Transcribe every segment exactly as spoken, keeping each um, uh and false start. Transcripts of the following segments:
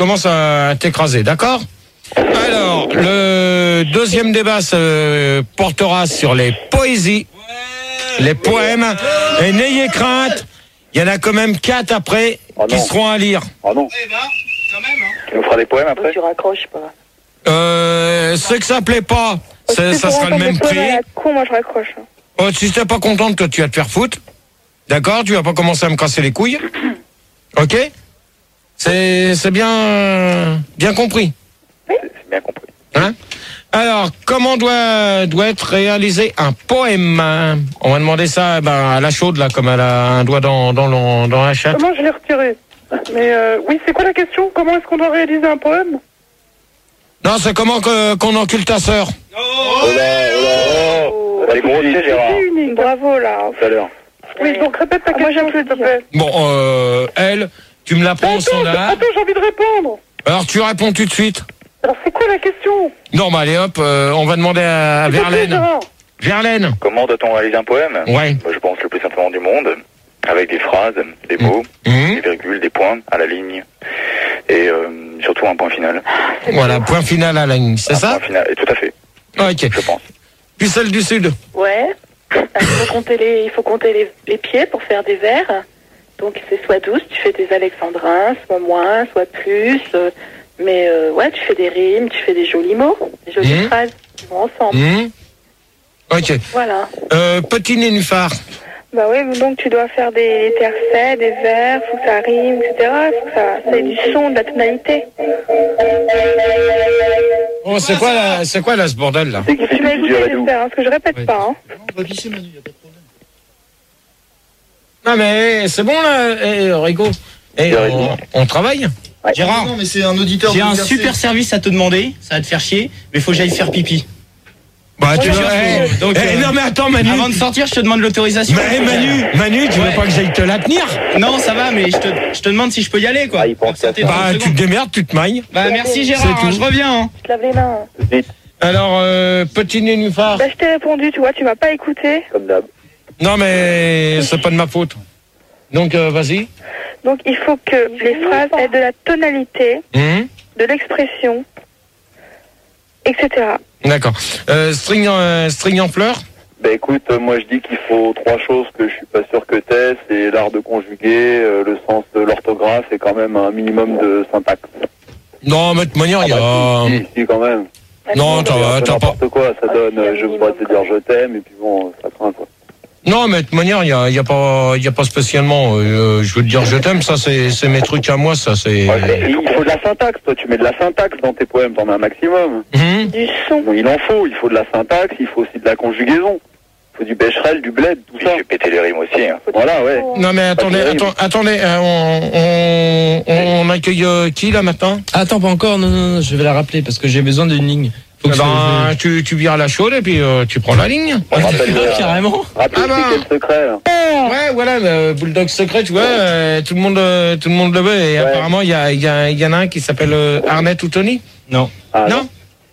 commence à t'écraser, d'accord? Alors, le deuxième débat se portera sur les poésies, les poèmes. Et n'ayez crainte, il y en a quand même quatre après oh qui seront à lire. Oh non. Eh ben, quand même, hein. Tu nous feras des poèmes après? Tu raccroches pas. Euh, ceux que ça plaît pas, ça, ça sera le même prix. Con, moi je raccroche. Oh, si t'es pas contente, toi, tu vas te faire foutre. D'accord? Tu vas pas commencer à me casser les couilles. Ok? C'est, c'est bien, bien compris. C'est c'est bien compris. Hein? Alors, comment doit, doit être réalisé un poème? On va demander ça ben, à la chaude, là, comme elle a un doigt dans, dans, le- dans la chatte. Comment je l'ai retiré? Mais euh, oui, c'est quoi la question? Comment est-ce qu'on doit réaliser un poème? Non, c'est comment que, qu'on encule ta sœur? Oh là, oh là, oh. T'as les grossiers, Gérard. C'est unique. Bravo là. Tout à l'heure. Oui, donc répète ta question, s'il te plaît. Bon, euh, elle, tu me la prends au Attends, standard. attends, j'ai envie de répondre. Alors, tu réponds tout de suite. Alors c'est quoi la question? Non, bah allez hop, euh, on va demander à, à S'il te plaît, Verlaine. Gérard. Verlaine. Comment doit-on réaliser un poème? Ouais. Moi, je pense le plus simplement du monde, avec des phrases, des mots, Mmh. des virgules, des points à la ligne, et euh, surtout un point final. Voilà, point final à la ligne, c'est Un ça? point final, et tout à fait, Ok. je pense. Puis celle du Sud. Ouais. Il faut compter les, il faut compter les, les pieds pour faire des vers. Donc c'est soit douze, tu fais des alexandrins, soit moins, soit plus. euh, mais euh, ouais, tu fais des rimes, tu fais des jolis mots, des jolies Mmh. phrases qui vont ensemble. Mmh. Ok. Voilà. Euh, petit nénuphar. Bah oui, donc tu dois faire des tercets, des vers, faut que ça rime, et cetera. Faut que ça, ça ait du son, de la tonalité. Oh, c'est quoi, là, c'est quoi là ce bordel là? C'est qui c'est Tu m'as qui écouté, dirait d'où? j'espère, hein, parce que je répète Ouais. pas. Hein. On va pisser, Manu, y a pas de problème. Non mais c'est bon là, eh, Rico. Eh, on, on travaille. Gérard, non, mais c'est un auditeur. J'ai un bouleversé. super service à te demander, ça va te faire chier, mais faut que j'aille faire pipi. Bah tu Ouais, veux. ouais, eh, donc, eh, euh, non mais attends Manu. Avant de sortir, je te demande l'autorisation. Mais, eh, Manu, Manu, tu veux Ouais. pas que j'aille te la tenir? Non, ça va, mais je te, je te demande si je peux y aller, quoi. Ah, il pense Absenter à ça. trente Bah tu secondes. te démerdes, tu te mailles. Bah merci C'est Gérard, tout. hein, je reviens. Hein. Je te lave les mains. Vite, Alors euh, petit nénuphar. Bah je t'ai répondu, tu vois, tu m'as pas écouté. comme d'hab. Non mais c'est pas de ma faute. Donc euh, vas-y. Donc il faut que les phrases aient de la tonalité, Hum, de l'expression, et cetera. D'accord. Euh, string, en- string en fleurs. Bah écoute, euh, moi je dis qu'il faut trois choses que je suis pas sûr que t'aies, c'est l'art de conjuguer, euh, le sens de l'orthographe et quand même un minimum de syntaxe. Non mais de toute manière il y Ah bah, a. si, si, si, quand même. Non t'as C'est un peu t'as pas. n'importe quoi, ça donne euh, je voudrais te dire je t'aime et puis bon, ça craint quoi. Non, mais de toute manière, il y a, il y a pas, il y a pas spécialement. Euh, je veux te dire, je t'aime. Ça, c'est, c'est mes trucs à moi. Ça, c'est. Ouais, c'est- il faut de la syntaxe, toi tu mets de la syntaxe dans tes poèmes, t'en as un maximum. Hum, Du son. Bon, il en faut, il faut de la syntaxe, il faut aussi de la conjugaison. Il faut du bécherel, du bled, tout ça. J'ai pété les rimes aussi. Hein. Voilà, ouais. Non, mais attendez, Pas terrible. attends, attendez. euh, on, on, on accueille euh, qui là maintenant? Attends, pas encore, non, non, non, je vais la rappeler parce que j'ai besoin d'une ligne. Faut que Eh ben, tu, tu viens à la chaude et puis euh, tu prends la ligne. On rappelle, je... euh, Carrément. rappelle Ah bah. aussi quel secret là. Ouais, voilà, le bulldog secret, tu vois, euh, tout le monde, euh, tout le monde le veut. Et Ouais. apparemment, il y a, il y, a, il y en a un qui s'appelle euh, Arnett ou Tony. Non. Ah, Non.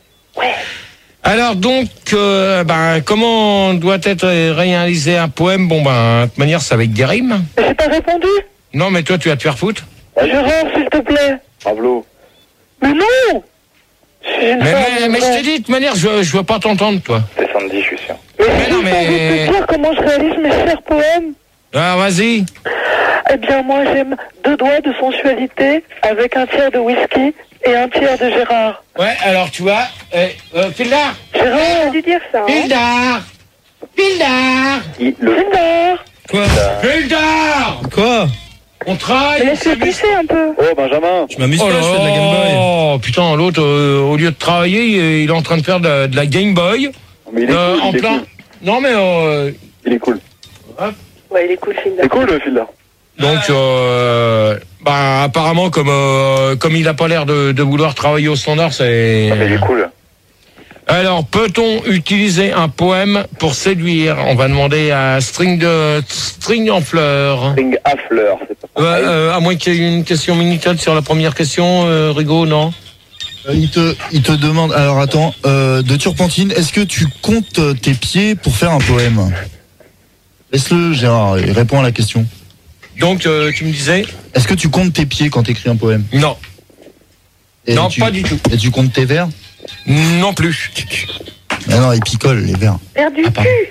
Alors donc, euh, ben, comment doit être réalisé un poème? Bon ben, de toute manière, c'est avec des rimes. J'ai pas répondu. Non, mais toi, tu vas te faire foutre. Gérard, s'il te plaît. Pablo. Mais non. J'ai une Mais, femme, mais, mais je ouais. t'ai dit, de toute manière, je, je veux pas t'entendre, toi. C'est samedi, je suis sûr. Mais, Mais j'ai non, juste mais- envie de te dire comment je réalise mes chers poèmes. Ah, vas-y. Eh bien, moi, j'aime deux doigts de sensualité avec un tiers de whisky et un tiers de Gérard. Ouais, alors, tu vois, euh, euh, Pildar, Gérard, t'as dû dire ça, hein. Pildar, Pildar, Il, le... Gérard. Quoi? Pildar. Quoi? On travaille. Mais on laisse-le s'amuse. pisser un peu. Oh, Benjamin. Je m'amuse Oh pas, là je fais de la Game Boy. Oh putain, l'autre, euh, au lieu de travailler, il, il est en train de faire de, de la Game Boy. Mais il est euh, cool, en il est plein. cool. Non, mais euh, Il est cool. Ouais, il est cool, film C'est cool le fil là. donc, euh, bah, apparemment, comme euh, comme il a pas l'air de, de vouloir travailler au standard, c'est. Ah, mais il est cool. Alors, peut-on utiliser un poème pour séduire? On va demander à String de String en fleurs. String à fleurs, c'est pas Ouais, pareil. euh, à moins qu'il y ait une question Minitel sur la première question, euh, Rigaud, non? Euh, il, te, il te demande, alors attends, euh, de Turpentine, est-ce que tu comptes euh, tes pieds pour faire un poème? Laisse-le, Gérard, et réponds à la question. Donc, euh, tu me disais? Est-ce que tu comptes tes pieds quand t'écris un poème? Non. Et Non, tu- pas du tout. Et tu comptes tes verres? Non plus. Ah non, ils picolent les verres. Vers du Ah, pardon. cul.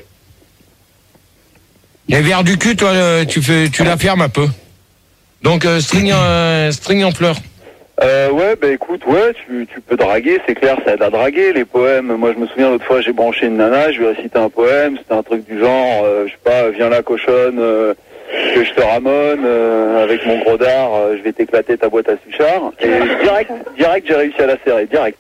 Les verres du cul, toi, euh, tu fais, tu la fermes un peu. Donc, euh, string, euh, string en fleurs. Euh, ouais, bah écoute, ouais, tu, tu peux draguer, c'est clair, ça aide à draguer, les poèmes. Moi, je me souviens, l'autre fois, j'ai branché une nana, je lui ai récité un poème, c'était un truc du genre, euh, je sais pas, viens là, cochonne, euh, que je te ramone, euh, avec mon gros dard, euh, je vais t'éclater ta boîte à suchard. Et direct, direct, j'ai réussi à la serrer, direct.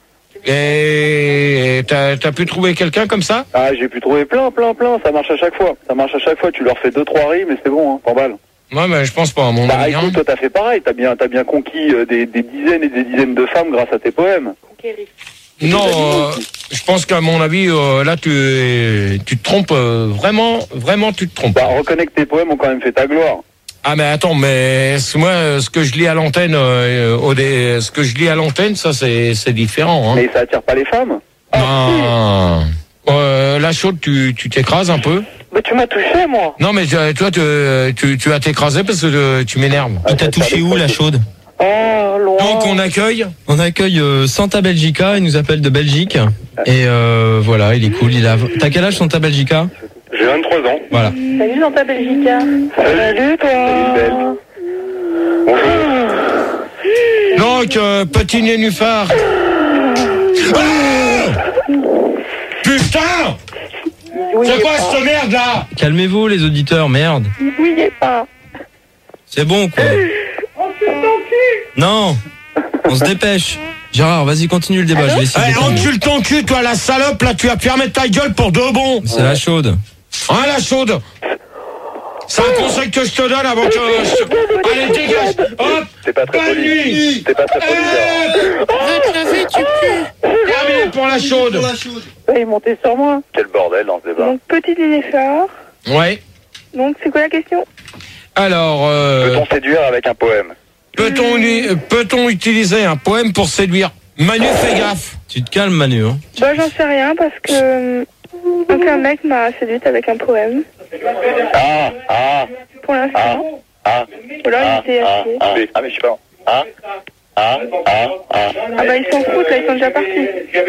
Et t'as, t'as pu trouver quelqu'un comme ça? Ah, j'ai pu trouver plein, plein, plein, ça marche à chaque fois. Ça marche à chaque fois, tu leur fais deux, trois rimes, et c'est bon, hein, t'en balles. Ouais, mais je pense pas, à mon Bah avis. hein. écoute, toi t'as fait pareil, t'as bien, t'as bien conquis euh, des, des dizaines et des dizaines de femmes grâce à tes poèmes. Conquérir. Non, euh, je pense qu'à mon avis, euh, là, tu, tu te trompes euh, vraiment, vraiment, tu te trompes. Bah reconnais que tes poèmes ont quand même fait ta gloire. Ah, mais attends, mais ce- moi, euh, ce que je lis à l'antenne, euh, au dé- ce que je lis à l'antenne, ça, c'est, c'est différent. Hein. Mais ça attire pas les femmes. Ah, euh, la chaude, tu, tu t'écrases un peu. Bah, tu m'as touché, moi. Non, mais euh, toi, tu, tu, tu vas t'écraser parce que euh, tu m'énerves. Il t'a touché où, la chaude? Oh, loin. Donc, on accueille. On accueille euh, Santa Belgica, il nous appelle de Belgique. Et euh, voilà, il est cool. Il a... T'as quel âge Santa Belgica? J'ai vingt-trois ans. Voilà. Salut, dans ta Belgica. Salut, toi. Salut, belle. Donc, euh, petit nénuphar. Ah Putain! C'est quoi cette merde là? Calmez-vous les auditeurs, merde. Mouillez pas. C'est bon quoi. Non, on se dépêche. Gérard, vas-y, continue le débat. Je vais essayer Eh, de calmer. encule ton cul, toi, la salope, là, tu vas fermer ta gueule pour deux bons. C'est la chaude. Hein, la chaude? C'est un conseil que je te donne avant que je te... Allez, dégage. Hop. T'es pas très Bonne poli. nuit. T'es pas très poli, Gérard. Terminé pour la chaude. Il est monté sur moi. Quel bordel dans ce débat. Donc, petit nénuphar. Ouais. Donc, c'est quoi la question? Alors, euh, Peut-on séduire avec un poème? peut-on, uni- peut-on utiliser un poème pour séduire? Manu, fais gaffe. Tu te calmes, Manu. Hein. Bah, j'en sais rien parce que. euh, Donc, un mec m'a séduite avec un poème. Ah, ah, Pour ah, l'instant. ah, Voilà, ah, il était ah, assis. ah, ah, mais je sais pas. Ah, ah, ah, ah. Ah, bah, ils s'en foutent, là, ils sont déjà partis.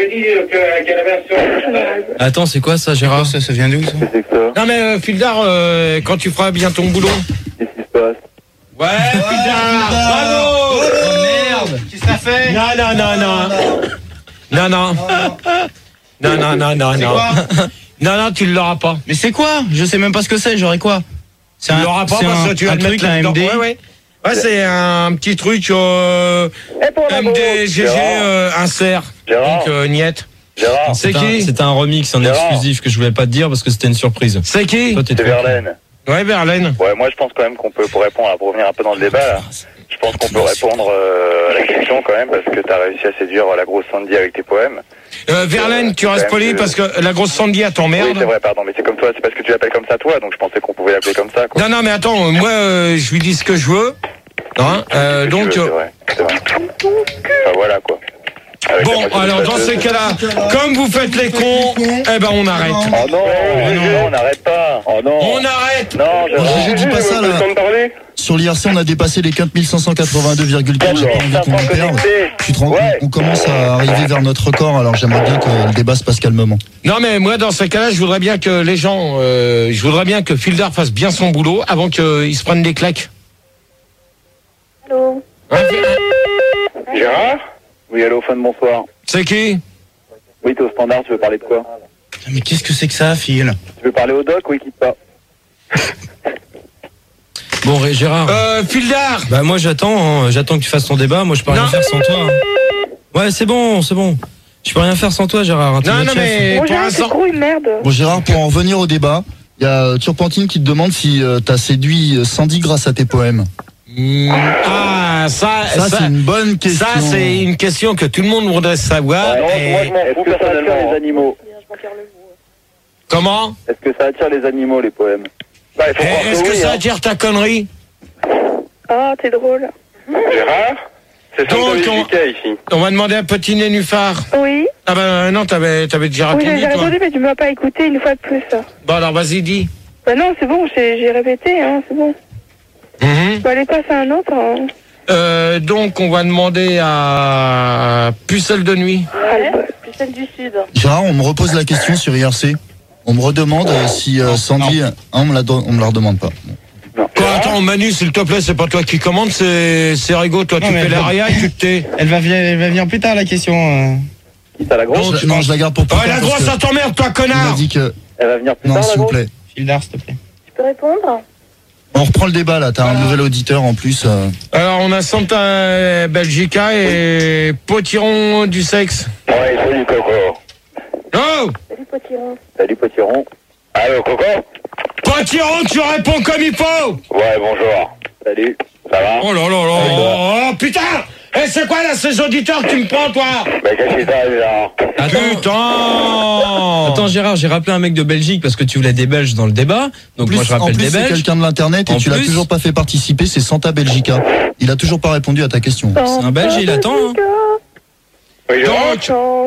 Attends, c'est quoi ça, Gérard? Ça, ça vient d'où, ça? Qu'est-ce que c'est que ça? Non, mais, euh, Fildar, euh, quand tu feras bien ton boulot. Qu'est-ce qui se passe? Ouais, Fildar. Bravo. Oh, merde! Qu'est-ce que ça fait? Non, non, non, non. Non, non. Non, non, non, non, C'est non. quoi? Non, non, tu ne l'auras pas. Mais c'est quoi? Je sais même pas ce que c'est, j'aurais quoi? C'est Tu ne l'auras pas c'est parce un- que tu vas un te truc, mettre un là-dedans. M D. Ouais, ouais. Ouais, c'est un petit truc euh, Et pour la M D, G G, Gérard. euh, insert. Gérard. Donc, euh, niet. Gérard, C'est C'était un- qui? C'était un remix en Gérard. exclusif que je voulais pas te dire parce que c'était une surprise. C'est qui? Toi, t'es c'est trop- Verlaine. Ouais, Verlaine. Ouais, moi je pense quand même qu'on peut, pour répondre, là, pour revenir un peu dans le débat, là, je pense qu'on peut répondre euh, à la question quand même, parce que t'as réussi à séduire la grosse Sandy avec tes poèmes. Euh, Verlaine, tu quand restes même poli que- parce que la grosse Sandy, elle Oui, t'emmerde. c'est vrai, pardon, mais c'est comme toi, c'est parce que tu l'appelles comme ça toi, donc je pensais qu'on pouvait l'appeler comme ça, quoi. Non, non, mais attends, euh, moi, euh, je lui dis ce que je veux. Hein, euh, C'est ce que donc, tu veux, euh, c'est vrai, c'est vrai. Enfin, voilà, quoi. Avec la bon, moitié alors de- dans ces cas-là, comme vous faites les cons, eh ben on arrête. Oh non, non, on n'arrête pas. Oh non. On arrête. Non, Bon, Gégé, dis pas ça là. parler. Sur l'I R C, on a dépassé les quatre mille cinq cent quatre-vingt-deux virgule quatre. J'ai pas envie qu'on en perde. Tu te rends compte, Ouais. on commence à arriver vers notre record, alors j'aimerais bien que le débat se passe calmement. Non, mais moi, dans ces cas-là, je voudrais bien que les gens, euh, je voudrais bien que Fildar fasse bien son boulot avant qu'il se prenne des claques. Allô? Hein, Gérard? Oui, allô, fan, bonsoir. c'est qui? Oui, t'es au standard, tu veux parler de quoi? Mais qu'est-ce que c'est que ça, fille? Tu veux parler au doc ou quitte pas? Bon, Ré- Gérard. Euh, Fildar. Bah moi j'attends, hein. J'attends que tu fasses ton débat. Moi je peux rien Non. faire sans toi. hein. Ouais, c'est bon, c'est bon. Je peux rien faire sans toi, Gérard. hein, t'es Non, notre non, chef. mais Bon, pour Gérard, c'est l'instant. gros, une merde. Bon Gérard, pour en revenir au débat, il y a euh, Turpentine qui te demande si euh, t'as séduit euh, Sandy grâce à tes poèmes. Hmm, Ah, ça, Ça, ça, c'est une bonne question. ça, c'est une question que tout le monde voudrait savoir. Non, et- moi je m'en fous personnellement. Les animaux. Comment? Est-ce que ça attire les animaux, les poèmes? Bah, il faut Eh, croire Est-ce que oui, ça hein. attire ta connerie? Ah, t'es drôle. Gérard? C'est Donc, on- ici. On va demander un petit nénuphar. Oui. Ah ben non, t'avais, t'avais déjà Oui, répondu, j'ai toi. répondu, mais tu m'as pas écouté une fois de plus. Bon, alors vas-y, dis. Bah non, c'est bon, j'ai j'ai répété, hein, c'est bon. Mhm. Bah, allez, passe à un autre. Hein. Euh, donc, on va demander à Pucelle de nuit. Ouais, puis celle du Sud. Gérard, on me repose la question sur I R C. On me redemande euh, si euh, Sandy... Ah, on me la do- on me la redemande pas. Non. Quoi, attends, Manu, s'il te plaît, c'est pas toi qui commande, c'est, c'est Rigo. Toi, Non, tu mais fais elle l'aria et tu te tais. Elle va, venir, elle va venir plus tard, la question. euh. Qui t'a la Non, grosse je, non, je la garde pour plus Oh, tard la parce grosse, que ça t'emmerde, toi, il m'a connard. dit que... Elle va venir plus Non, tard, la s'il vous grosse plaît. Fildar, s'il te plaît. Tu peux répondre? On reprend le débat, là. T'as un nouvel auditeur, en plus. euh. Alors, on a Santa Belgica et Potiron du sexe. Ouais, salut Coco. Oh, Salut Potiron. Salut Potiron. Allô Coco. Potiron, tu réponds comme il faut. Ouais, bonjour. Salut. Ça va? Oh là là là. Oh, oh, putain. Eh, c'est quoi, là, ces auditeurs que tu me prends, toi? Bah, qu'est-ce qui t'arrive là? Attends, Putain. attends Gérard, j'ai rappelé un mec de Belgique parce que tu voulais des Belges dans le débat. Donc Plus, moi je en rappelle plus, des c'est Belges. quelqu'un de l'internet et En tu l'as plus- toujours pas fait participer, c'est Santa Belgica. Il a toujours pas répondu à ta question. C'est un Belge et il attend. Hein. Oui, je Donc,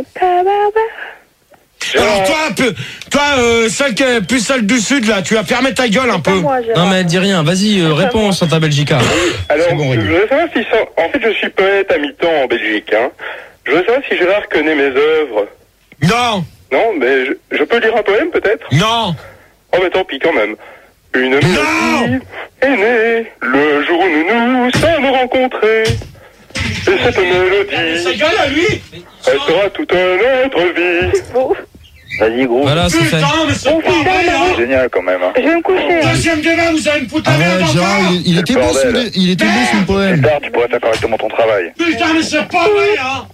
alors toi, peu- toi, euh, celle qui est plus celle du sud, là, tu vas fermer ta gueule un peu. Moi, Gérard. Non mais elle dit rien, vas-y, euh, réponds Santa Belgica. Alors, C'est bon, je Rémi. veux savoir si ça... En fait, je suis poète à mi-temps en Belgique. Hein. Je veux savoir si Gérard connaît mes œuvres. Non, Non, mais je, je peux lire un poème, peut-être? non, Oh, mais tant pis, quand même. Une mélodie est née le jour où nous nous sommes rencontrés. Et cette sa mélodie, gueule à lui. elle sera toute notre vie. Vas-y, gros. Voilà, c'est fait. Putain, mais c'est pas vrai, hein. C'est génial quand même. Hein. Je vais me coucher. Deuxième débat, vous allez me foutre la merde Arrête, Gérard, encore. il, il était Le beau son, bordel. dé- il était beau son poème. Tard, tu pourrais faire correctement ton travail. Putain, mais c'est pas vrai, hein.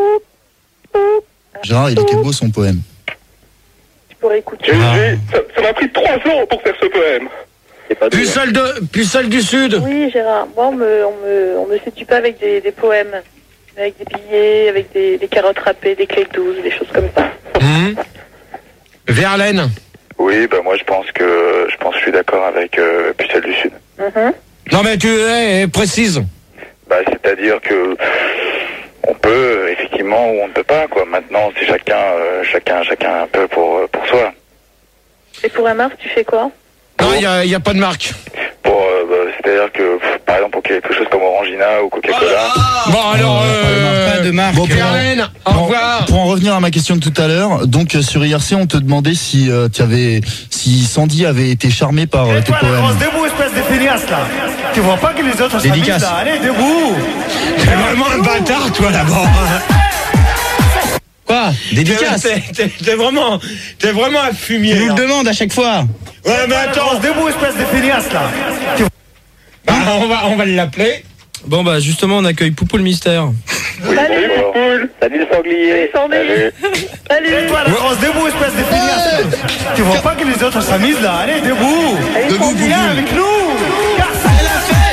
Gérard, il était beau son poème. Tu pourrais écouter. J'ai- j'ai- Ça ça m'a pris trois ans pour faire ce poème. C'est pas Plus dur. celle de, plus celle du sud. Oui, Gérard. Moi, on me, on me, on me séduit pas avec des, des poèmes. Mais avec des billets, avec des, des carottes râpées, des clés douze, des choses comme ça. Hum. Verlaine. Oui, bah moi je pense que je pense que je suis d'accord avec euh, Pucelle du Sud. Mhm. Non mais tu es précise. Bah c'est-à-dire que on peut effectivement ou on ne peut pas quoi. Maintenant c'est chacun euh, chacun chacun un peu pour pour soi. Et pour un Mars, tu fais quoi? Non, il y a, y a pas de marque. Pour euh, bah, c'est-à-dire que pff, par exemple pour quelque chose comme Orangina ou Coca-Cola. Bon alors, euh, Pas de marque. Bon, pour, Verlaine, au pour- revoir. pour en revenir à ma question de tout à l'heure, donc euh, sur I R C, on te demandait si euh, tu avais, si Sandy avait été charmée par euh, tes poèmes. debout, espèce de feignasse, là. Tu vois pas que les autres s'amusent, Dédicace. là. Allez, debout. T'es vraiment un bâtard, toi, d'abord. Quoi? Dédicace. T'es, t'es- t'es vraiment, t'es vraiment un fumier. Tu nous là. le demandes à chaque fois. Ouais, mais attends, debout, espèce de feignasse, là. bah, on va, on va l'appeler. Bon bah justement on accueille Poupou le mystère. Oui, Salut. bonjour. Salut le sanglier. Salut, sanglier. Salut. Salut. Toi, la grosse, debout, espèce de feignasse, là. Tu vois pas que les autres s'amusent, là. Allez, debout. Allez, Debout, sanglier. viens avec nous. Car c'est la fête.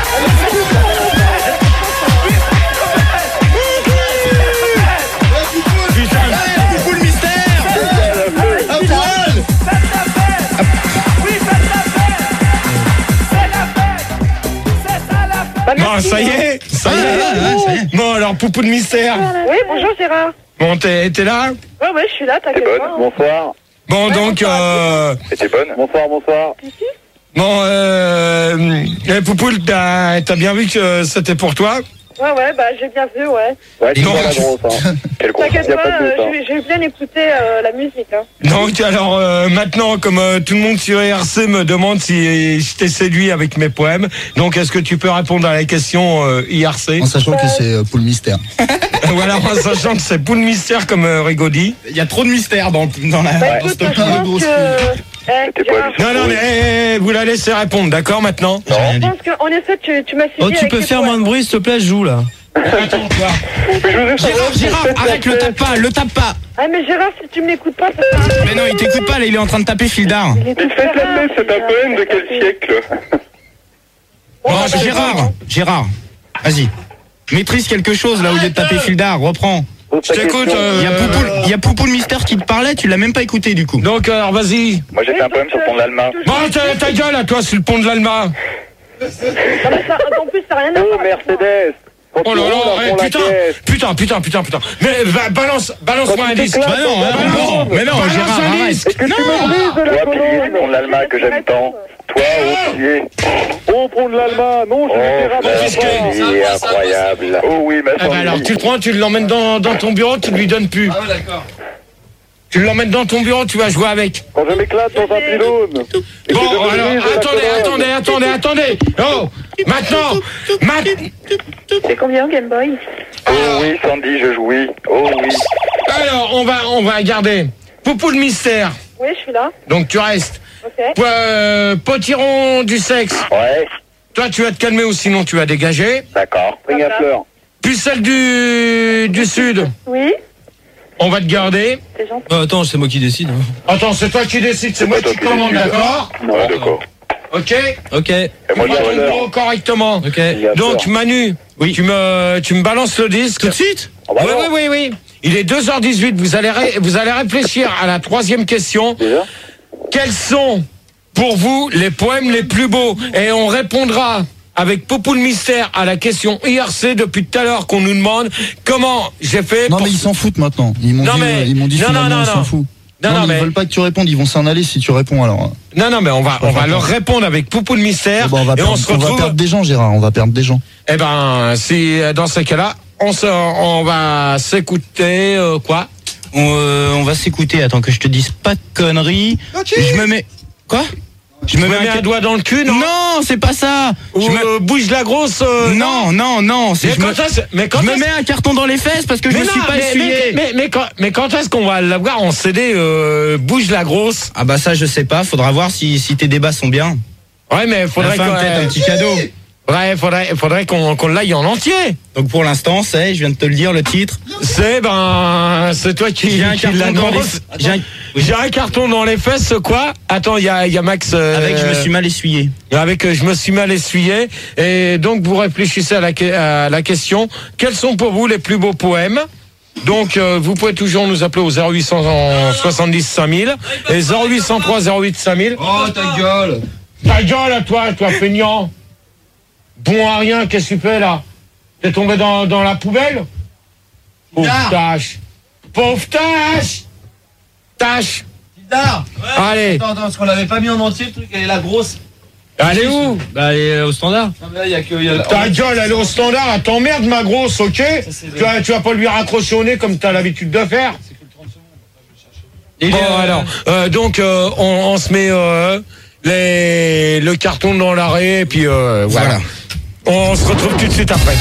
Poupou le mystère. Bah, Bon, merci, ça y hein. est, ça y Ah, est. ah, ça y est. Bon, alors, Poupou de mystère. Oui, bonjour Gérard. Bon, t'es, t'es là? Ouais, ouais, je suis là, T'es t'inquiète bonne. pas. hein. Bonsoir. Bon, donc, euh, T'es bonne. Bonsoir, bonsoir. bon, euh, eh, Poupou, t'as, t'as bien vu que c'était pour toi? Ouais, ouais, bah j'ai bien vu, ouais. Ouais, tu Non, vois la tu- grosse. Hein. Quelle grosse. T'inquiète Y a pas, pas de euh, doute. Hein. je vais- j'ai bien écouté euh, la musique. Hein. Donc, alors, euh, maintenant, comme euh, tout le monde sur I R C me demande si je t'ai séduit avec mes poèmes, donc est-ce que tu peux répondre à la question euh, I R C? En sachant que c'est euh, pour le mystère. Voilà, en sachant que c'est Poule Mystère, comme euh, Rigaud dit. Il y a trop de mystère dans, dans la. Bah dans ce écoute, top. je pense que... Eh, Tes Gérard, poèmes, ils sont Non, non, mais eh, eh, vous la laissez répondre, d'accord, maintenant? J'ai rien je dit. pense qu'en effet, tu, tu m'as suivi Oh tu avec peux tes faire poèmes. moins de bruit s'il te plaît, je joue là. Attends, toi. Mais je voudrais savoir Gérard, Gérard, arrête, le tape pas, le tape pas. Ah mais Gérard, si tu m'écoutes pas, ça sert à rien. Mais non, il t'écoute pas, là, il est en train de taper Fildar. Il écoute Mais faites pas, la paix, c'est un Gérard. poème de quel siècle? Bon, Non, bah, bah, Gérard, Gérard, vas-y. Maîtrise quelque chose là au lieu de taper Fildar, reprends. Pose ta Je t'écoute, question. euh, Il y a Poupou, il y a Poupou le mystère qui te parlait, tu l'as même pas écouté du coup. Donc, alors, vas-y. Moi j'ai fait un poème sur le pont de l'Alma. Bon, ta, ta gueule à toi, sur le pont de l'Alma. Non, mais ça, en plus, ça n'a rien à Oh voir. avec ça. Mercedes. Quand Oh tu là roules, là, on eh, prend la putain, caisse. putain, putain, putain, putain. Mais va, balance, balance-moi un disque. Bah non, hein, Balance. non, mais non, Balance Gérard, un arrête. disque. Et que tu me brises de la Toi, pilier, le colonne. pont de l'Alma que j'aime tant. toi, au pied. Oh, prendre l'Allemagne, non, je Oh, vais faire la vie est incroyable. Oh oui, ma Eh ben chérie. alors, tu le prends, tu l'emmènes dans, dans ton bureau, tu lui donnes plus. Ah ouais, d'accord. Tu l'emmènes dans ton bureau, tu vas jouer avec. Quand je m'éclate dans un pylône. Et que Bon, je me alors, brise la attendez, colonne. attendez, attendez, attendez. Oh, maintenant, maintenant. C'est combien Game Boy? Oh oui, Sandy, je jouis. Oh oui. Alors, on va, on va garder. Poupou de mystère. Oui, je suis là. Donc, tu restes. Ok. Euh, potiron du sexe. Ouais, Toi, tu vas te calmer ou sinon tu vas dégager. d'accord. String à fleurs. Pucelle du, du Sud. Oui, On va te garder. c'est gentil. Oh, attends, c'est moi qui décide. Attends, c'est toi qui décides, c'est moi toi qui qui commande, décides. d'accord? Ouais, d'accord. Ok? Ok, Et moi, On va je ton vais bureau correctement. ok. Donc, Manu, tu me, tu me balances le disque. Tout de suite? Ah bah Oui, non. oui, oui, oui. Il est deux heures dix-huit. Vous allez, ré- vous allez réfléchir à la troisième question. Déjà Quels sont, pour vous, les poèmes les plus beaux? Et on répondra avec Poupou le mystère à la question I R C depuis tout à l'heure qu'on nous demande comment j'ai fait Non pour... mais ils s'en foutent maintenant. Ils m'ont Non, dit, mais- euh, ils m'ont dit non, finalement non, non, ils s'en non. foutent. Non, non, mais mais- ils veulent pas que tu répondes, ils vont s'en aller si tu réponds alors. Non, non, mais on va, on va Enfin, leur répondre avec Poupou le mystère. Bon, on va et perdre, on se on va retrouve. perdre des gens, Gérard. On va perdre des gens. Eh ben, si dans ces cas-là, on, se, on va s'écouter euh, quoi? On, euh, on va s'écouter, attends que je te dise pas de conneries. Je me mets... Quoi? Je me mets un doigt dans le cul, non? Non, c'est pas ça. Ou Je me- euh, bouge la grosse. euh, Non, non, non. c'est- Mais je me... quand est-ce mais quand je me est-ce- mets un carton dans les fesses parce que je mais me suis non, pas mais, essuyé. mais, mais, mais quand, mais quand est-ce qu'on va l'avoir en C D euh, bouge la grosse? Ah bah ça je sais pas, faudra voir si, si tes débats sont bien. Ouais, mais faudrait Enfin, qu'on peut-être un petit cadeau. Ouais, faudrait, faudrait qu'on qu'on l'aille en entier. Donc pour l'instant, c'est, je viens de te le dire, le titre. C'est ben, c'est toi qui, J'ai un qui carton dans les l'annonce. j'ai un- J'ai un carton dans les fesses, quoi? Attends, il y a, il y a Max. euh, Avec je me suis mal essuyé. Avec euh, je me suis mal essuyé. Et donc vous réfléchissez à la, que- à la question. Quels sont pour vous les plus beaux poèmes? Donc euh, vous pouvez toujours nous appeler au zéro huit soixante-dix cinq mille et zéro huit cent trois zéro huit cinq mille. Oh, ta gueule. Ta gueule, toi, toi, feignant. Bon à rien, qu'est-ce que tu fais là? T'es tombé dans, dans la poubelle? Pauvre tâche. Pauvre tâche. Tâche. Tard. Allez. Attends, attends, parce qu'on l'avait pas mis en entier, le truc, elle est la grosse. Allez où? Bah, elle est au standard. Non, mais là, il y a que. il y a- Ta gueule, elle est au standard, elle t'emmerde ma grosse, ok? c'est Tu vas, tu vas pas lui raccrocher au nez comme t'as l'habitude de faire. Il Bon est, euh, alors, euh, donc euh, on, on se met euh, les, le carton dans l'arrêt et puis euh, voilà. On se retrouve tout de suite après.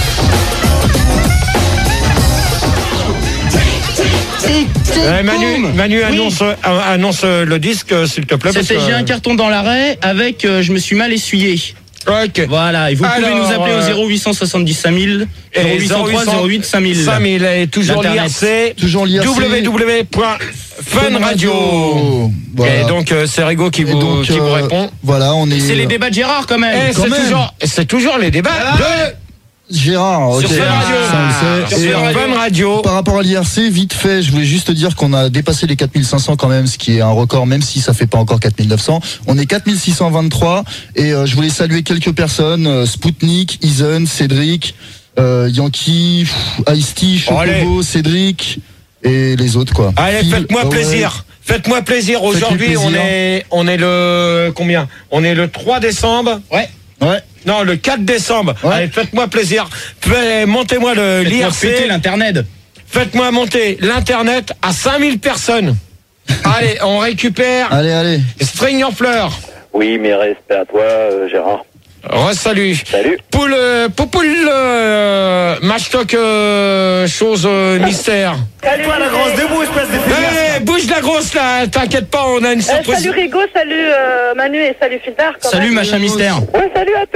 Eh, Manu, Manu Oui. annonce, euh, annonce euh, le disque, euh, s'il te plaît. parce C'était que- j'ai un carton dans l'arrêt avec euh, je me suis mal essuyé. Ok. Voilà, et vous pouvez Alors, nous appeler au euh, zéro huit cent soixante-dix cinq mille, Et zéro huit cent trois zéro huit cinq mille. cinq mille et toujours l'I R C. Toujours l'I R C. w w w point fun radio. Voilà. Et donc euh, c'est Rigaud qui Et vous, donc, qui vous euh, répond. Voilà, on est. C'est les débats de Gérard quand même. Et quand c'est même. toujours, c'est toujours les débats de Gérard, ok. sur Fun Radio. Ça, on le sait. Sur Et, euh, Fun Radio. Par rapport à l'I R C, vite fait, je voulais juste te dire qu'on a dépassé les quatre mille cinq cents quand même, ce qui est un record, même si ça fait pas encore quatre mille neuf cents. On est quatre mille six cent vingt-trois et euh, je voulais saluer quelques personnes, euh, Spoutnik, Isen, Cédric, euh, Yankee, pff, Ice-T, Chocobo, Cédric et les autres quoi. Allez, Phil, faites-moi ouais. plaisir. Faites-moi plaisir. Faites-lui Aujourd'hui, on plaisir. est, on est le combien? On est le trois décembre. Ouais. Ouais. Non, le quatre décembre. Ouais. Allez, faites-moi plaisir. Fais- Montez-moi le Faites-moi péter l'I R C. l'internet. Faites-moi monter l'internet à cinq mille personnes. Allez, on récupère Allez, allez. String en fleurs. Oui, mais respect à toi, euh, Gérard. Re-salut. Salut. Poule, euh, Poupoule, euh, match-talk, euh, chose euh, mystère. Salut, Toi, la grosse, debout, espèce de feignasse. Allez, bouge la grosse là, t'inquiète pas, on a une Euh, surprise. salut Rigo, salut euh, Manu et salut Fildar. quand Salut même. machin mystère. Ouais, salut à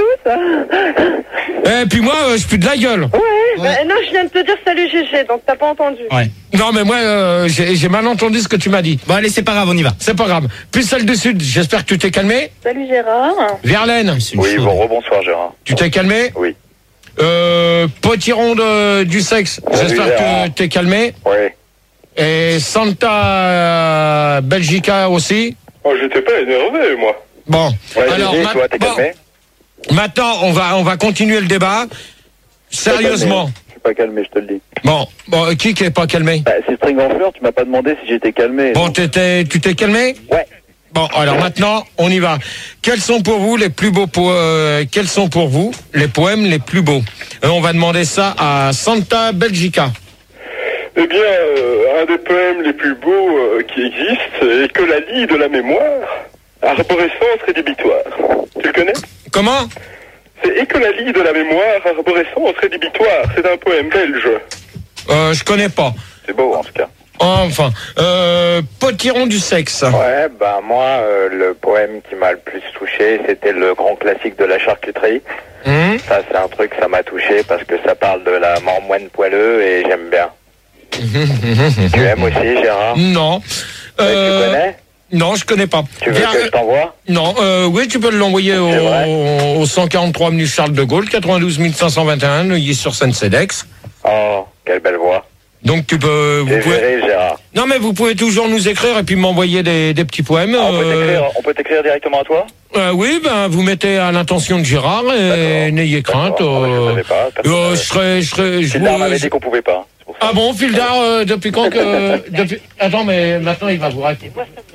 tous. Et puis moi, euh, je pue de la gueule. Ouais, bah, non, je viens de te dire salut G G, donc t'as pas entendu. Ouais. Non mais moi, euh, j'ai j'ai mal entendu ce que tu m'as dit. Bon allez, c'est pas grave, on y va. C'est pas grave. Puis celle du Sud, j'espère que tu t'es calmé. Salut Gérard. Verlaine, C'est une Oui, chaude. bon, rebonsoir, Gérard. tu t'es calmé. Oui. Euh, Potiron de, du sexe, Salut, j'espère Gérard. que t'es calmé. Ouais. Et Santa euh, Belgica aussi. Oh, j'étais pas énervé, moi. Bon, Ouais, alors Gégé, ma- toi, t'es bon, calmé? maintenant on va on va continuer le débat. Sérieusement. Je suis pas calmé, je te le dis. Bon, bon, qui qui est pas calmé? Bah, c'est String en fleurs, tu m'as pas demandé si j'étais calmé. Bon, t'étais, tu t'es calmé? Ouais. Bon, alors maintenant, on y va. Quels sont pour vous les plus beaux po- euh, Quels sont pour vous les poèmes les plus beaux? Euh, On va demander ça à Santa Belgica. Eh bien, euh, un des poèmes les plus beaux euh, qui existent est que la lie de la mémoire, arborescence rédhibitoire. Tu le connais? Comment? C'est et que la lie de la mémoire, arborescence rédhibitoire. C'est un poème belge. Euh, je connais pas. C'est beau en tout cas. Enfin, euh, Potiron du sexe. Ouais, ben moi, euh, le poème qui m'a le plus touché, c'était le grand classique de la charcuterie. Mmh. Ça, c'est un truc, ça m'a touché parce que ça parle de la marmoine poileux et j'aime bien. Tu aimes aussi, Gérard? Non. Euh, tu connais? Non, je connais pas. Tu veux Viens, que je t'envoie? Non, euh, oui, tu peux l'envoyer au, au cent quarante-trois avenue Charles de Gaulle, quatre-vingt-douze mille cinq cent vingt et un, Neuilly-sur-Seine-Cedex. Oh, quelle belle voix. Donc tu peux... Vous T'es pouvez... viré, Gérard. Non, mais vous pouvez toujours nous écrire et puis m'envoyer des, des petits poèmes. Ah, on peut euh, t'écrire- on peut t'écrire directement à toi? euh, Oui, ben vous mettez à l'intention de Gérard et n'ayez crainte. Euh, Je pas. euh, je serai... Je serai je Gildard vous- m'avait dit qu'on pouvait pas. Ah bon, Fildar, euh, depuis quand que... depuis... Attends, mais maintenant il va vous raconter.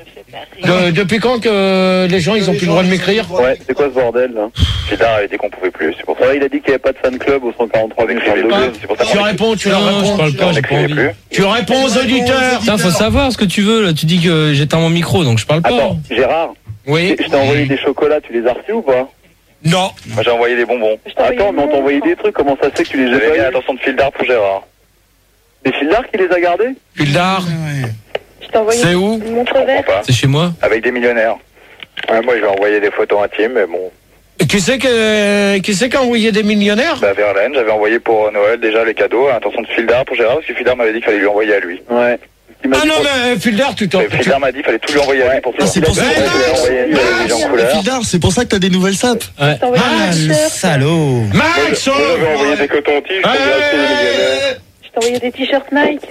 De- depuis quand que les gens ils ont plus le droit de m'écrire? Ouais, c'est quoi ce bordel là? Gildard avait dit qu'on pouvait plus, c'est pour ça. Ouais, il a dit qu'il n'y avait pas de fan club au cent quarante-trois avenue Charles de Gaulle. C'est pour ça Tu qu'on réponds, tu leur Non, réponds. je parle pas, j'ai pas envie. plus. Tu réponds aux auditeurs. Putain, faut savoir ce que tu veux, là. Tu dis que j'éteins mon micro, donc je parle pas. Attends, Gérard, Oui. je t'ai envoyé des chocolats, tu les as reçus ou pas? Non. Moi j'ai envoyé des bonbons. Attends, mais on t'a envoyé des trucs, comment ça se fait que tu les as J'avais mis pas eu? l'attention de Fildard pour Gérard. C'est Fildar qui les a gardés? Fildar, Je t'ai envoyé c'est où? une montre Je verte. comprends pas. C'est chez moi. Avec des millionnaires. Ouais, moi je vais envoyer des photos intimes, mais bon. Qui c'est que qui c'est qui a envoyé des millionnaires? Bah Verlaine, j'avais envoyé pour Noël déjà les cadeaux à l'intention de Fildard pour Gérard, parce que Fildard m'avait dit qu'il fallait lui envoyer à lui. Ouais. Ah non, mais Fildar, tu t'en... Et Fildard m'a dit qu'il fallait tout lui envoyer à lui pour Ah, c'est pour ça. Ouais, je lui ai envoyé une télévision en couleur. Fildar, c'est pour ça que t'as des nouvelles sapes. Ouais. Je t'ai envoyé un t-shirt. Salaud. Max! Moi, j'avais envoyé des cotons-tiges pour directer les millionnaires. Je t'ai envoyé des t-shirts Nike.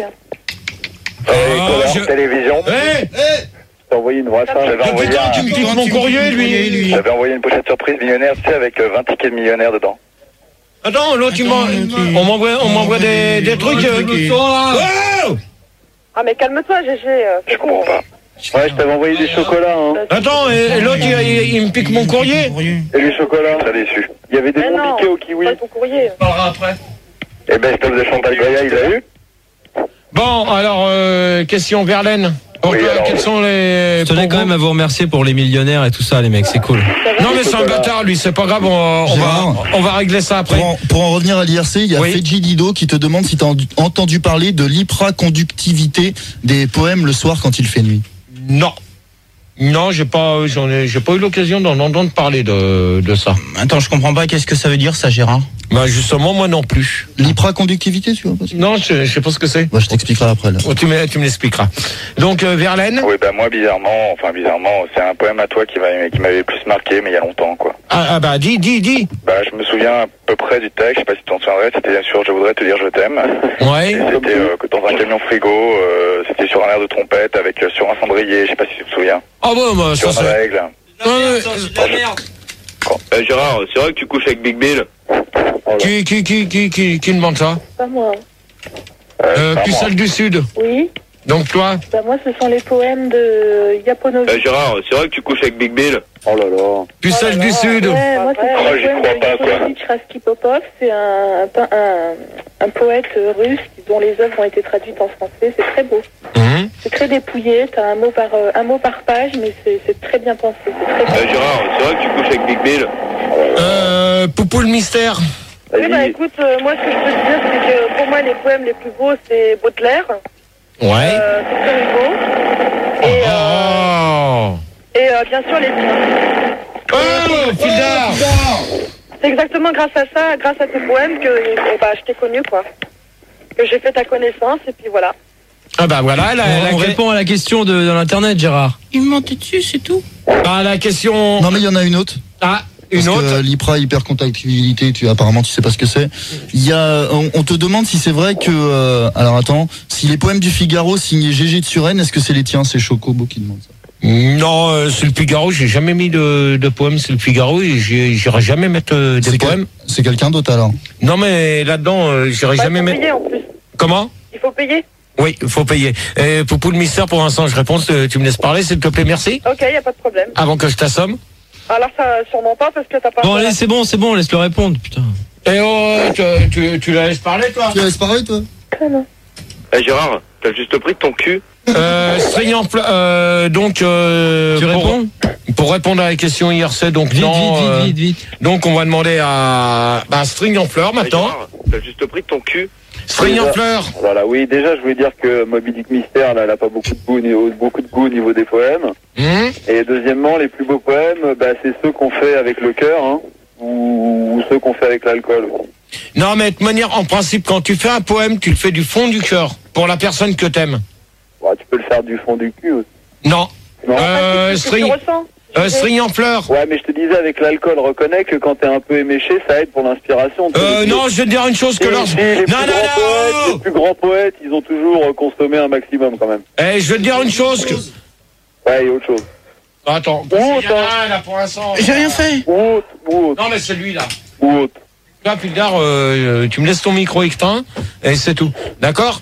Euh, Ah, couleur, je- télévision. Hé! T'as envoyé une vraie femme. J'avais Depuis envoyé, quand tu un- me piques mon courrier, lui? j'avais envoyé une pochette surprise millionnaire, tu sais, avec euh, vingt tickets de millionnaire dedans. Attends, l'autre, il m'en- on m'envoie on m'envoie des, des trucs euh, qui sont là. Oh! Ah mais calme-toi, G G. euh, Je comprends pas. Ouais, je t'avais envoyé des chocolats, hein. Attends, et, et l'autre, il, il- il me pique mon courrier? Et les chocolats? Très déçu. Il y avait des Mais bons non, piquets au kiwi. pas ton courrier. On parlera après. Et Best-of de Chantal Goya, il l'a eu? Bon, alors, euh, question Verlaine. Donc, Oui, euh, alors, quels sont les... Je tenais pour quand vous- même à vous remercier pour les millionnaires et tout ça, les mecs, c'est cool. Non, mais c'est un bâtard, lui, c'est pas grave, on, on va, Gérard. on va régler ça après. Pour en, pour en revenir à l'I R C, il y a Oui. Feji Dido qui te demande si tu as entendu parler de l'hypraconductivité des poèmes le soir quand il fait nuit. Non. Non, j'ai pas, j'en ai, j'ai pas eu l'occasion d'en entendre parler de, de ça. Attends, je comprends pas. Qu'est-ce que ça veut dire, ça, Gérard? Bah, justement, moi non plus. L'hypraconductivité, tu vois pas? Non, je, je sais pas ce que c'est. Bah, je t'expliquerai après, là. Oh, tu me, tu me l'expliqueras. Donc, euh, Verlaine. Oui, bah moi, bizarrement, enfin bizarrement, c'est un poème à toi qui m'a- qui m'avait le plus marqué, mais il y a longtemps, quoi. Ah, ah, bah, dis, dis, dis. Bah, je me souviens à peu près du texte, je sais pas si tu t'en souviendrais, c'était bien sûr Je voudrais te dire je t'aime. Ouais. Et c'était euh, que dans un camion frigo, euh, c'était sur un air de trompette avec euh, sur un cendrier, je sais pas si tu te souviens. Ah, bon, bah, Sur ça une c'est. règle. Euh, Euh, Gérard, c'est vrai que tu couches avec Big Bill? qui, qui, qui, qui, qui, qui demande ça? Pas moi. Euh, Pucelle du Sud. Oui. Donc, toi? Bah moi, ce sont les poèmes de Yaponovic. Gérard, c'est vrai que tu couches avec Big Bill? Oh là là. Pucelle du Sud. Ouais, moi, c'est Oh, les j'y poèmes crois de pas, quoi. Yaponovic Raskipopov. C'est un, un, un, un poète russe dont les œuvres ont été traduites en français. C'est très beau. Mhm. C'est très dépouillé. T'as un mot par euh, un mot par page, mais c'est c'est très bien pensé. C'est très bien. Gérard, c'est vrai que tu couches avec Big Bill? Euh, Poupou le mystère. Oui, bah écoute, euh, moi, ce que je peux te dire, c'est que pour moi, les poèmes les plus beaux, c'est Baudelaire, Ouais. euh, Victor Hugo, et, euh, Oh. et euh, bien sûr les tiens. Oh, Fildar. C'est exactement grâce à ça, grâce à tes poèmes, que eh bah, je t'ai connu, quoi. Que j'ai fait ta connaissance, et puis voilà. Ah, bah voilà, la, On, la, on répond à la question de, de l'internet, Gérard. Il me montait dessus, c'est tout. ah, la question. Non, mais il y en a une autre. Ah, une Parce autre. que l'hypra hypercontractibilité, tu apparemment tu sais pas ce que c'est. Il y a, on, on te demande si c'est vrai que, euh, alors attends, si les poèmes du Figaro signés G G de Suresnes, est-ce que c'est les tiens? C'est Chocobo qui demande ça. Non, euh, c'est le Figaro, j'ai jamais mis de, de poèmes, c'est le Figaro, et j'ai- j'irai jamais mettre euh, des C'est quel- poèmes. C'est quelqu'un d'autre alors. Non, mais là-dedans, euh, j'irai Bah, il jamais faut mettre. payer en plus. Comment? Il faut payer. Oui, il faut payer. Et Poupou le mystère, pour l'instant, je réponds, tu tu me laisses parler, s'il te plaît, merci. Ok, y a pas de problème. Avant que je t'assomme. Alors ça, sûrement pas parce que t'as pas... Bon, allez, c'est bon, c'est bon, laisse-le répondre, putain. Eh oh, tu, tu, tu la laisses parler, toi? Tu la laisses parler, toi? Eh Gérard, t'as juste pris de ton cul? Euh, string en fleurs, euh, donc, euh, Tu pour, réponds? pour répondre à la question I R C, donc, Vite, non, vite, euh, vite, vite, vite. donc, on va demander à, bah, string en fleurs, Eh maintenant. Gérard, t'as juste pris de ton cul? String en fleurs. Voilà, oui, déjà, je voulais dire que Moby Dick Mystère, là, elle a pas beaucoup de goût au niveau, beaucoup de goût au niveau des poèmes. Hum Et deuxièmement, les plus beaux poèmes, bah, c'est ceux qu'on fait avec le cœur, hein, ou, ou ceux qu'on fait avec l'alcool. Non, mais de toute manière, en principe, quand tu fais un poème, tu le fais du fond du cœur, pour la personne que t'aimes. Ouais, tu peux le faire du fond du cul aussi. Non. Non. Euh, C'est ce que tu string, ressens. euh, string en fleurs. Ouais, mais je te disais, avec l'alcool, reconnais que quand t'es un peu éméché, ça aide pour l'inspiration. Euh, non, je vais te dire une chose que Si, leur... si, les, plus Non, non, grands poètes, non. les plus grands poètes, ils ont toujours euh, consommé un maximum quand même. Eh, je vais te dire une chose que... Ouais, et autre chose. Attends, Ou il y en autre, a hein. un, là, pour l'instant. J'ai rien fait. Ou autre, ou autre, Non, mais c'est lui, là. ou autre. Là, Pildar, euh, tu me laisses ton micro extinct, et c'est tout. D'accord?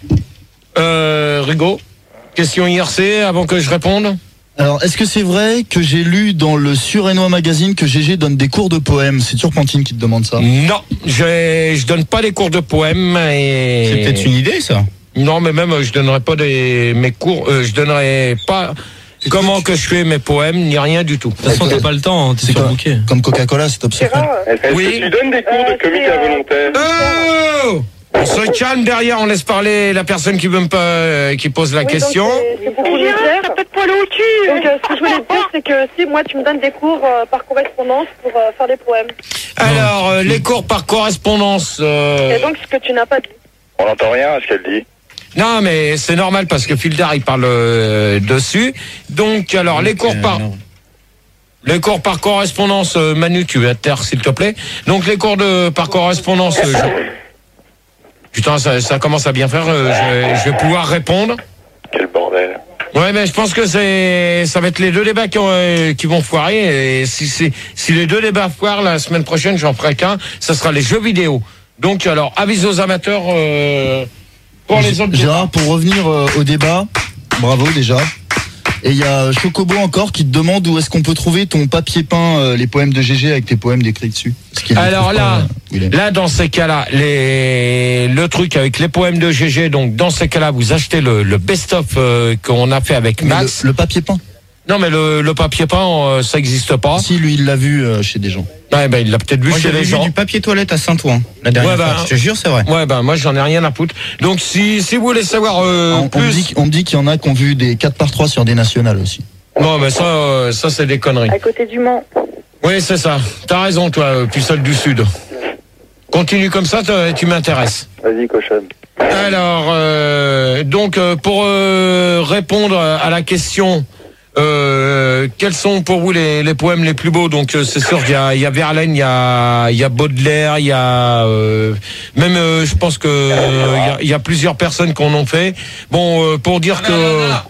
Euh, Rigaud, question I R C, avant que je réponde. Alors, est-ce que c'est vrai que j'ai lu dans le Surénois Magazine que G G donne des cours de poèmes? C'est Turpentine qui te demande ça. Non, je, je donne pas des cours de poèmes, et... C'est peut-être une idée, ça. Non, mais même, je donnerai pas des, mes cours, euh, je donnerai pas comment que je fais mes poèmes, ni rien du tout. De toute façon, t'as pas le temps, hein, t'es C'est sur quoi bouquet. Comme Coca-Cola, c'est top secret. Gérard, euh, Est-ce Oui. que tu donnes des cours Euh, de comique c'est, à euh, volontaire? Oh! On se calme derrière, on laisse parler la personne qui veut me pas, euh, qui pose la oui, donc question. c'est- c'est pour vous le dire. T'as pas de poil au cul. Donc euh, ce que je voulais te dire, c'est que si moi tu me donnes des cours euh, par correspondance pour euh, faire des poèmes. Alors, euh, les cours par correspondance. euh, Et donc ce que tu n'as pas dit. On n'entend rien à ce qu'elle dit. Non, mais c'est normal parce que Fildar il parle euh, dessus. Donc, alors les cours par les cours par correspondance, euh, Manu, tu vas te taire s'il te plaît. Donc les cours de par correspondance. euh, je- Putain, ça, ça commence à bien faire. euh, je, vais, je vais pouvoir répondre. Quel bordel. Ouais, mais je pense que c'est, ça va être les deux débats qui, ont, euh, qui vont foirer. Et si c'est, si les deux débats foirent la semaine prochaine, j'en ferai qu'un. Ça sera les jeux vidéo. Donc, alors, avis aux amateurs euh, pour les autres. Gérard, pour revenir euh, au débat, bravo déjà. Et il y a Chocobo encore qui te demande où est-ce qu'on peut trouver ton papier peint, euh, les poèmes de G G avec tes poèmes décrits dessus. Parce qu'il les Alors trouve là, pas, euh, où il est. là, dans ces cas-là, les, le truc avec les poèmes de G G, donc dans ces cas-là, vous achetez le, le best-of euh, qu'on a fait avec Mais Max. le, le papier peint. Non, mais le, le papier peint, euh, ça n'existe pas. Si, lui, il l'a vu euh, chez des gens. Ouais, ben, il l'a peut-être vu Moi, chez j'avais les vu gens. du papier toilette à Saint-Ouen la dernière Ouais, bah, fois. Je te jure, c'est vrai. Ouais, ben, moi, j'en ai rien à foutre. Donc, si, si vous voulez savoir euh, on, on me plus. dit, on me dit qu'il y en a qui ont vu des quatre par trois sur des nationales aussi. Non, mais ça, euh, ça, c'est des conneries. À côté du Mans. Oui, c'est ça. T'as raison, toi, euh, pucelle du Sud. Continue comme ça, toi, tu m'intéresses. Vas-y, cochonne. Alors, euh, donc, euh, pour euh, répondre à la question, euh, quels sont pour vous les, les poèmes les plus beaux? Donc, euh, c'est sûr qu'il y a, il y a Verlaine, il y a, il y a Baudelaire, il y a euh, même, euh, je pense que euh, il y, a, il y a plusieurs personnes qu'on en fait. Bon, euh, pour dire que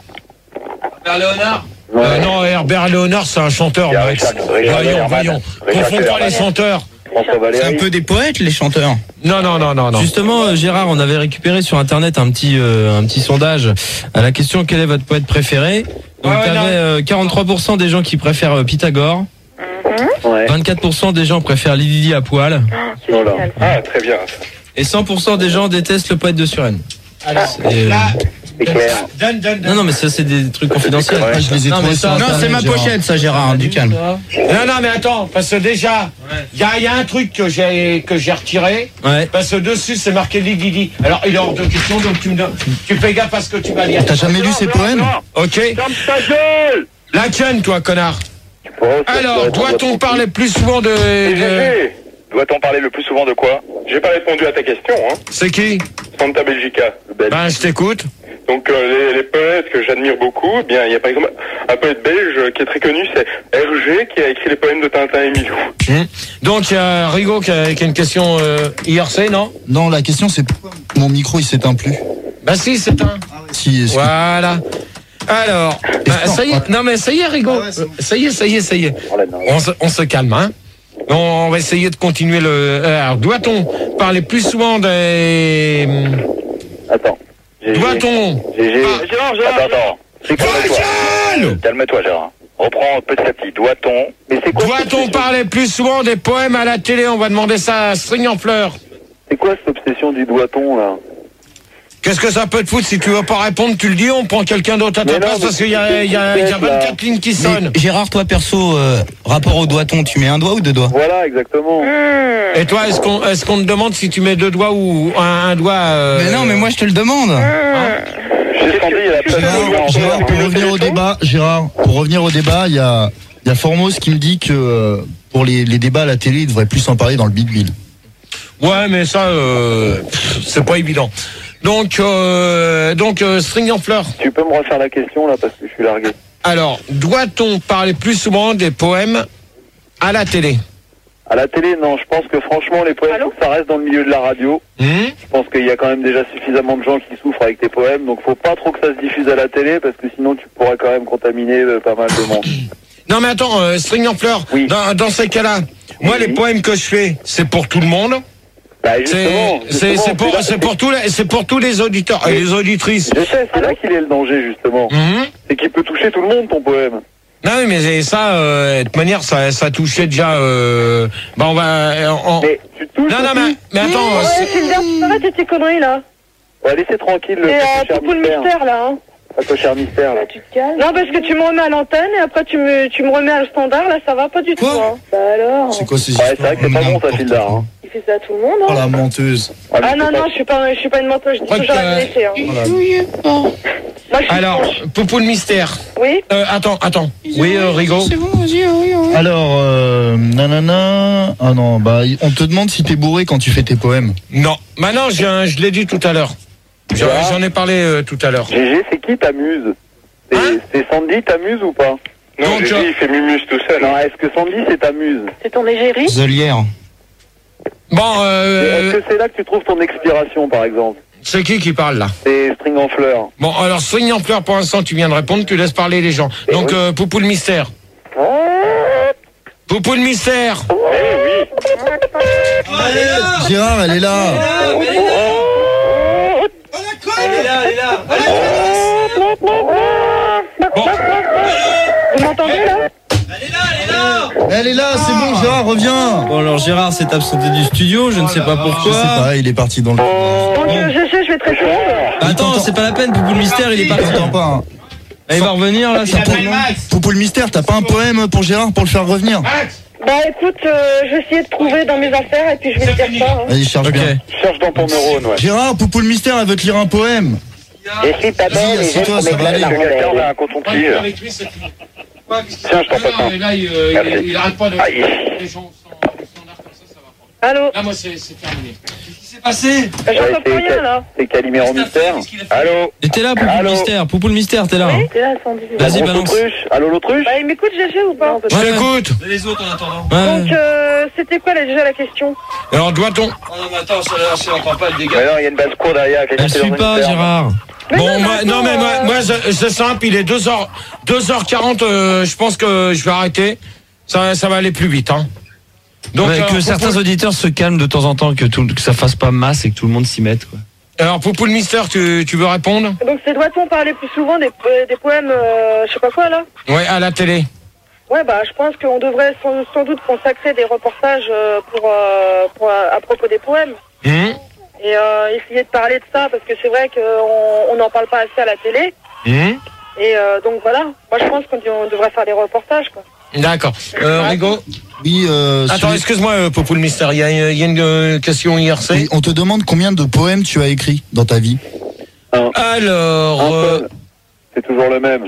Herbert Léonard. Euh, non, Herbert Léonard, c'est un chanteur. Il y a Max. Richard- Richard Voyons, Kellerman. voyons. Richard Confondons pas Kellerman. les chanteurs. François C'est un Valéry. peu des poètes, les chanteurs. Non, non, non, non, non. Justement, euh, Gérard, on avait récupéré sur internet un petit euh, un petit sondage à la question quel est votre poète préféré. Donc Ouais, ouais, t'avais non. euh, quarante-trois pour cent des gens qui préfèrent euh, Pythagore, Ouais. vingt-quatre pour cent des gens préfèrent Lydie à poil C'est Voilà. génial. Ah, très bien. et cent pour cent des gens détestent le poète de Suresnes. Alors, Et, euh, là, C'est clair. donne, donne, donne. Non non mais ça c'est des trucs confidentiels. Ouais, je les ai Non, trouvés mais ça- sur Non, Internet, c'est ma Gérard. pochette, ça, Gérard, du calme. Non, non, mais attends, parce que déjà, il y, a, y a un truc que j'ai que j'ai retiré, Ouais. parce que dessus c'est marqué Lydie. Alors il est hors de question, donc tu me donnes, tu fais gaffe à ce que tu vas dire. T'as jamais lu ses poèmes? Ok. Ferme ta gueule! La tienne, toi, connard. Tu pourras aussi Alors, répondre à doit-on ton parler plus souvent de, Et de... Gégé, Doit-on parler le plus souvent de quoi? j'ai pas répondu à ta question, hein. C'est qui? Santa Belgica. Ben, je t'écoute. Donc euh, les, les poètes que j'admire beaucoup, eh bien il y a par exemple un poète belge qui est très connu, c'est Hergé qui a écrit les poèmes de Tintin et Milou. Hum. Donc il y a Rigaud qui a, qui a une question euh, I R C, non? Non, la question c'est pourquoi mon micro il s'éteint plus. Bah si, c'est un. Si, est-ce que- Voilà. Alors, bah, ça y est. Non mais ça y est, Rigaud. Ah ouais, c'est bon. Ça y est, ça y est, ça y est. Oh là, non. On se, on se calme, hein. On va essayer de continuer le. Alors, doit-on parler plus souvent des Attends. Doit-on G G. Attends, attends. C'est calme-toi. Calme-toi, Gérard. Reprends petit à petit. Doit-on. Mais c'est quoi Doit-on parler plus souvent des poèmes à la télé? On va demander ça à String en fleurs. C'est quoi cette obsession du doit-on, là? Qu'est-ce que ça peut te foutre? Si tu veux pas répondre, tu le dis, on prend quelqu'un d'autre à ta place parce qu'il y a, il y a, il y a vingt-quatre lignes qui sonnent. Mais Gérard, toi perso, euh, rapport au doigt-on, tu mets un doigt ou deux doigts? Voilà, exactement. Et toi, est-ce qu'on est-ce qu'on te demande si tu mets deux doigts ou un, un doigt euh... Mais non, mais moi je te le demande. J'ai senti, il a pas Gérard, Gérard, pour revenir au débat, Gérard, pour revenir au débat, il y a, il y a Formos qui me dit que euh, pour les, les débats à la télé, il devrait plus en parler dans le Big Bill. Ouais, mais ça, euh, c'est pas évident. Donc, euh, donc euh, String en fleurs. Tu peux me refaire la question, là, parce que je suis largué. Alors, doit-on parler plus souvent des poèmes à la télé? À la télé, non. Je pense que franchement, les poèmes, faut que ça reste dans le milieu de la radio. Mmh. Je pense qu'il y a quand même déjà suffisamment de gens qui souffrent avec tes poèmes, donc faut pas trop que ça se diffuse à la télé, parce que sinon tu pourrais quand même contaminer euh, pas mal de monde. Non mais attends, euh, String en fleurs, oui. dans, dans ces cas-là, oui, moi oui. les poèmes que je fais, c'est pour tout le monde. Bah, justement, c'est justement, pour, là, c'est pour tous les, c'est pour tous les auditeurs et les auditrices. Je sais, c'est là qu'il est le danger justement. Mmh. C'est qu'il peut toucher tout le monde ton poème. Non oui, mais ça, euh, de toute manière, ça, ça touchait déjà. Euh, bah on va. On... Mais tu touches. Non non mais, mais attends. Mmh, ouais, Sylvain, arrête tes conneries là. Ouais, laissez tranquille le. Et euh, pour le mystère là. Hein. Pas cochère mystère là. Tu te calmes. Non parce que tu me remets à l'antenne et après tu me, tu me remets à le standard là, ça va pas du tout. Hein. Bah alors. C'est quoi ces histoires? Ouais, c'est vrai que c'est pas bon ça, Fildar. Hein. Il fait ça à tout le monde. Hein. Oh la menteuse. Ah, ah non non, je suis pas, je suis pas une menteuse, je dis toujours la vérité. Hein. Voilà. Moi, je Alors, Poupou le mystère. Oui. Euh, attends, attends. Oui, euh, Rigaud. C'est bon, vas-y, oui, oui. Alors, euh, nanana. Ah non, bah, on te demande si t'es bourré quand tu fais tes poèmes. Non. Maintenant, je, je l'ai dit tout à l'heure. J'en, j'en ai parlé euh, tout à l'heure. G G, c'est qui t'amuse? C'est, hein c'est Sandy t'amuse ou pas? Non, G G, il fait mumuse tout seul. Non, est-ce que Sandy c'est t'amuse? C'est ton égérie? Zolière. Bon, euh... Est-ce que c'est là que tu trouves ton expiration, par exemple? C'est qui qui parle là? C'est String en fleurs. Bon, alors String en fleurs, pour l'instant, tu viens de répondre, tu laisses parler les gens. Et Donc, oui. euh, Poupou le mystère. Poupou le mystère. Eh oui. Gérard, elle est là. Elle est là, elle est là. Bon. Vous m'entendez là? Elle est là, elle est là. Elle est là, c'est bon, Gérard, reviens. Bon alors Gérard s'est absenté du studio, je ne sais pas Je pourquoi. sais pas, il est parti dans le. Donc euh, je sais, je vais te répondre. Attends, c'est pas la peine, Poupou le mystère, il est Il parti. t'entend pas. Hein. Ah, il va revenir là, ça Il prend. appelle Max. Poupou le mystère, t'as pas un poème pour Gérard pour le faire revenir? Bah écoute, euh, je vais essayer de trouver dans mes affaires et puis je vais te dire ça. Hein. Vas-y, cherche Ok. bien. Cherche dans ton neurone, ouais. Gérard, Poupou le mystère, elle veut te lire un poème. Et si ta Vas-y, assieds-toi, ça va aller. quelqu'un a un coton-tige. Avec lui, c'est fini. Tiens, je t'en passe un. Là, il, euh, Merci. il, il arrête pas de. Aïe. Les gens sont standards comme ça, ça va pas. Allô? Là, moi, c'est, c'est terminé. Qu'est-ce qui s'est passé? Bah, J'entends Ouais, plus c'est- rien là. C'est Calimero Mystère. Qu'est-ce qu'il a fait? Allô? Et t'es là, Poupou le Allô mystère, Poupou le mystère, t'es là. hein. Oui, t'es là, Sandy. Vas-y, Grosse balance. autruche. Allô, l'autruche? Bah il m'écoute G G ou pas? Je Ouais. t'écoute. Les autres en attendant. Ouais. Donc euh, c'était quoi là, déjà la question? Alors, doit-on. Oh non, mais attends, ça, là, ça entend pas le Mais dégât. non, il y a une basse cour derrière. quelqu'un Elle qui est dans suit une pas, ferme. Gérard. Mais Bon, non, moi, mais non, mais attends, moi, euh, moi c'est, c'est simple, il est deux heures, deux heures quarante, euh, je pense que je vais arrêter. Ça, ça va aller plus vite, hein. Donc, Ouais, alors, que certains Poupou, auditeurs se calment de temps en temps, que, tout, que ça fasse pas masse et que tout le monde s'y mette, quoi. alors, Poupou le mystère, tu, tu veux répondre? Donc c'est doit-on parler plus souvent des, euh, des poèmes, euh, je sais pas quoi là? Ouais, à la télé. Ouais bah je pense qu'on devrait sans, sans doute consacrer des reportages euh, pour, euh, pour euh, à propos des poèmes. Hum, Et euh, essayer de parler de ça parce que c'est vrai qu'on on n'en parle pas assez à la télé. hum. Et euh, donc voilà, moi je pense qu'on on devrait faire des reportages quoi. D'accord. Euh, Rigaud? Oui, euh, Attends, sur- excuse-moi, euh, Poupou le mystère, il y a, il y a une euh, question I R C. oui, on te demande combien de poèmes tu as écrit dans ta vie. Alors, Un euh, seul. C'est toujours le même.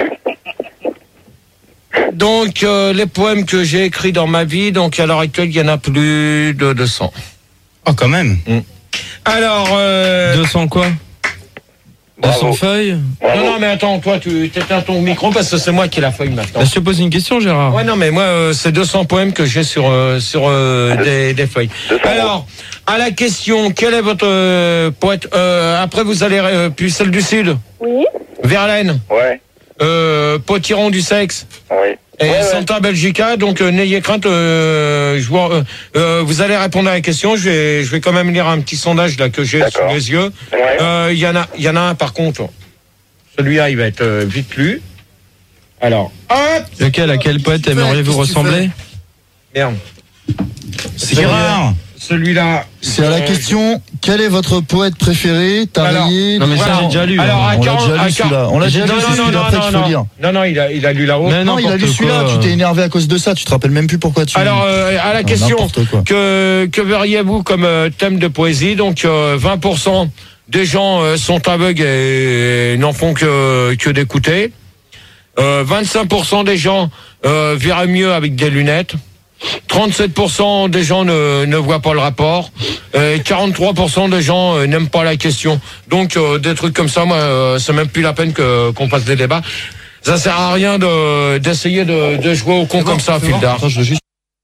donc, euh, les poèmes que j'ai écrits dans ma vie, donc à l'heure actuelle, il y en a plus de deux cents. Oh, quand même. Alors, euh, deux cents quoi? deux cents feuilles? Bravo. non, non, mais attends, toi, tu t'éteins ton micro parce que c'est moi qui ai la feuille maintenant. Bah, je te pose une question, Gérard. Ouais, non, mais moi, euh, c'est deux cents poèmes que j'ai sur, euh, sur euh, des, des feuilles. deux cents. Alors, à la question, quel est votre euh, poète euh, après, vous allez, euh, puis celle du Sud, Oui. Verlaine, Ouais. euh, Potiron du sexe, Oui. Et Ouais, ouais. Santa Belgica, donc euh, n'ayez crainte, euh, je vois, euh, euh, vous allez répondre à la question. Je vais, je vais quand même lire un petit sondage là que j'ai sous D'accord. les yeux. Il Ouais. euh, y en a, il y en a un par contre. Celui-là, il va être euh, vite lu. Alors, hop. Lequel, à quel poète aimeriez-vous Qu'est-ce que tu ressembler? Merde. C'est Gérard. Celui-là. C'est à la euh, question, quel est votre poète préféré? T'as Alors, rayé? non, mais ça, Voilà. j'ai déjà lu. Alors, hein. à On l'a quarante, déjà à lu celui-là. quarante. On l'a déjà Non, lu, c'est non, non, celui-là non, après qu'il faut non, lire. non, non, il a, il a lu là-haut. Mais Non, il a lu n'importe celui-là, quoi. tu t'es énervé à cause de ça, tu te rappelles même plus pourquoi tu... Alors, euh, à la Non, question, n'importe quoi. que, que verriez-vous comme euh, thème de poésie? Donc, euh, vingt pour cent des gens euh, sont aveugles et, et n'en font que, que d'écouter. Euh, vingt-cinq pour cent des gens euh, verraient mieux avec des lunettes. trente-sept pour cent des gens ne, ne voient pas le rapport. Et quarante-trois pour cent des gens euh, n'aiment pas la question. Donc, euh, des trucs comme ça, moi, euh, c'est même plus la peine que, qu'on fasse des débats. Ça sert à rien de, d'essayer de, de jouer au con comme ça, fil d'art. Attends, je veux juste...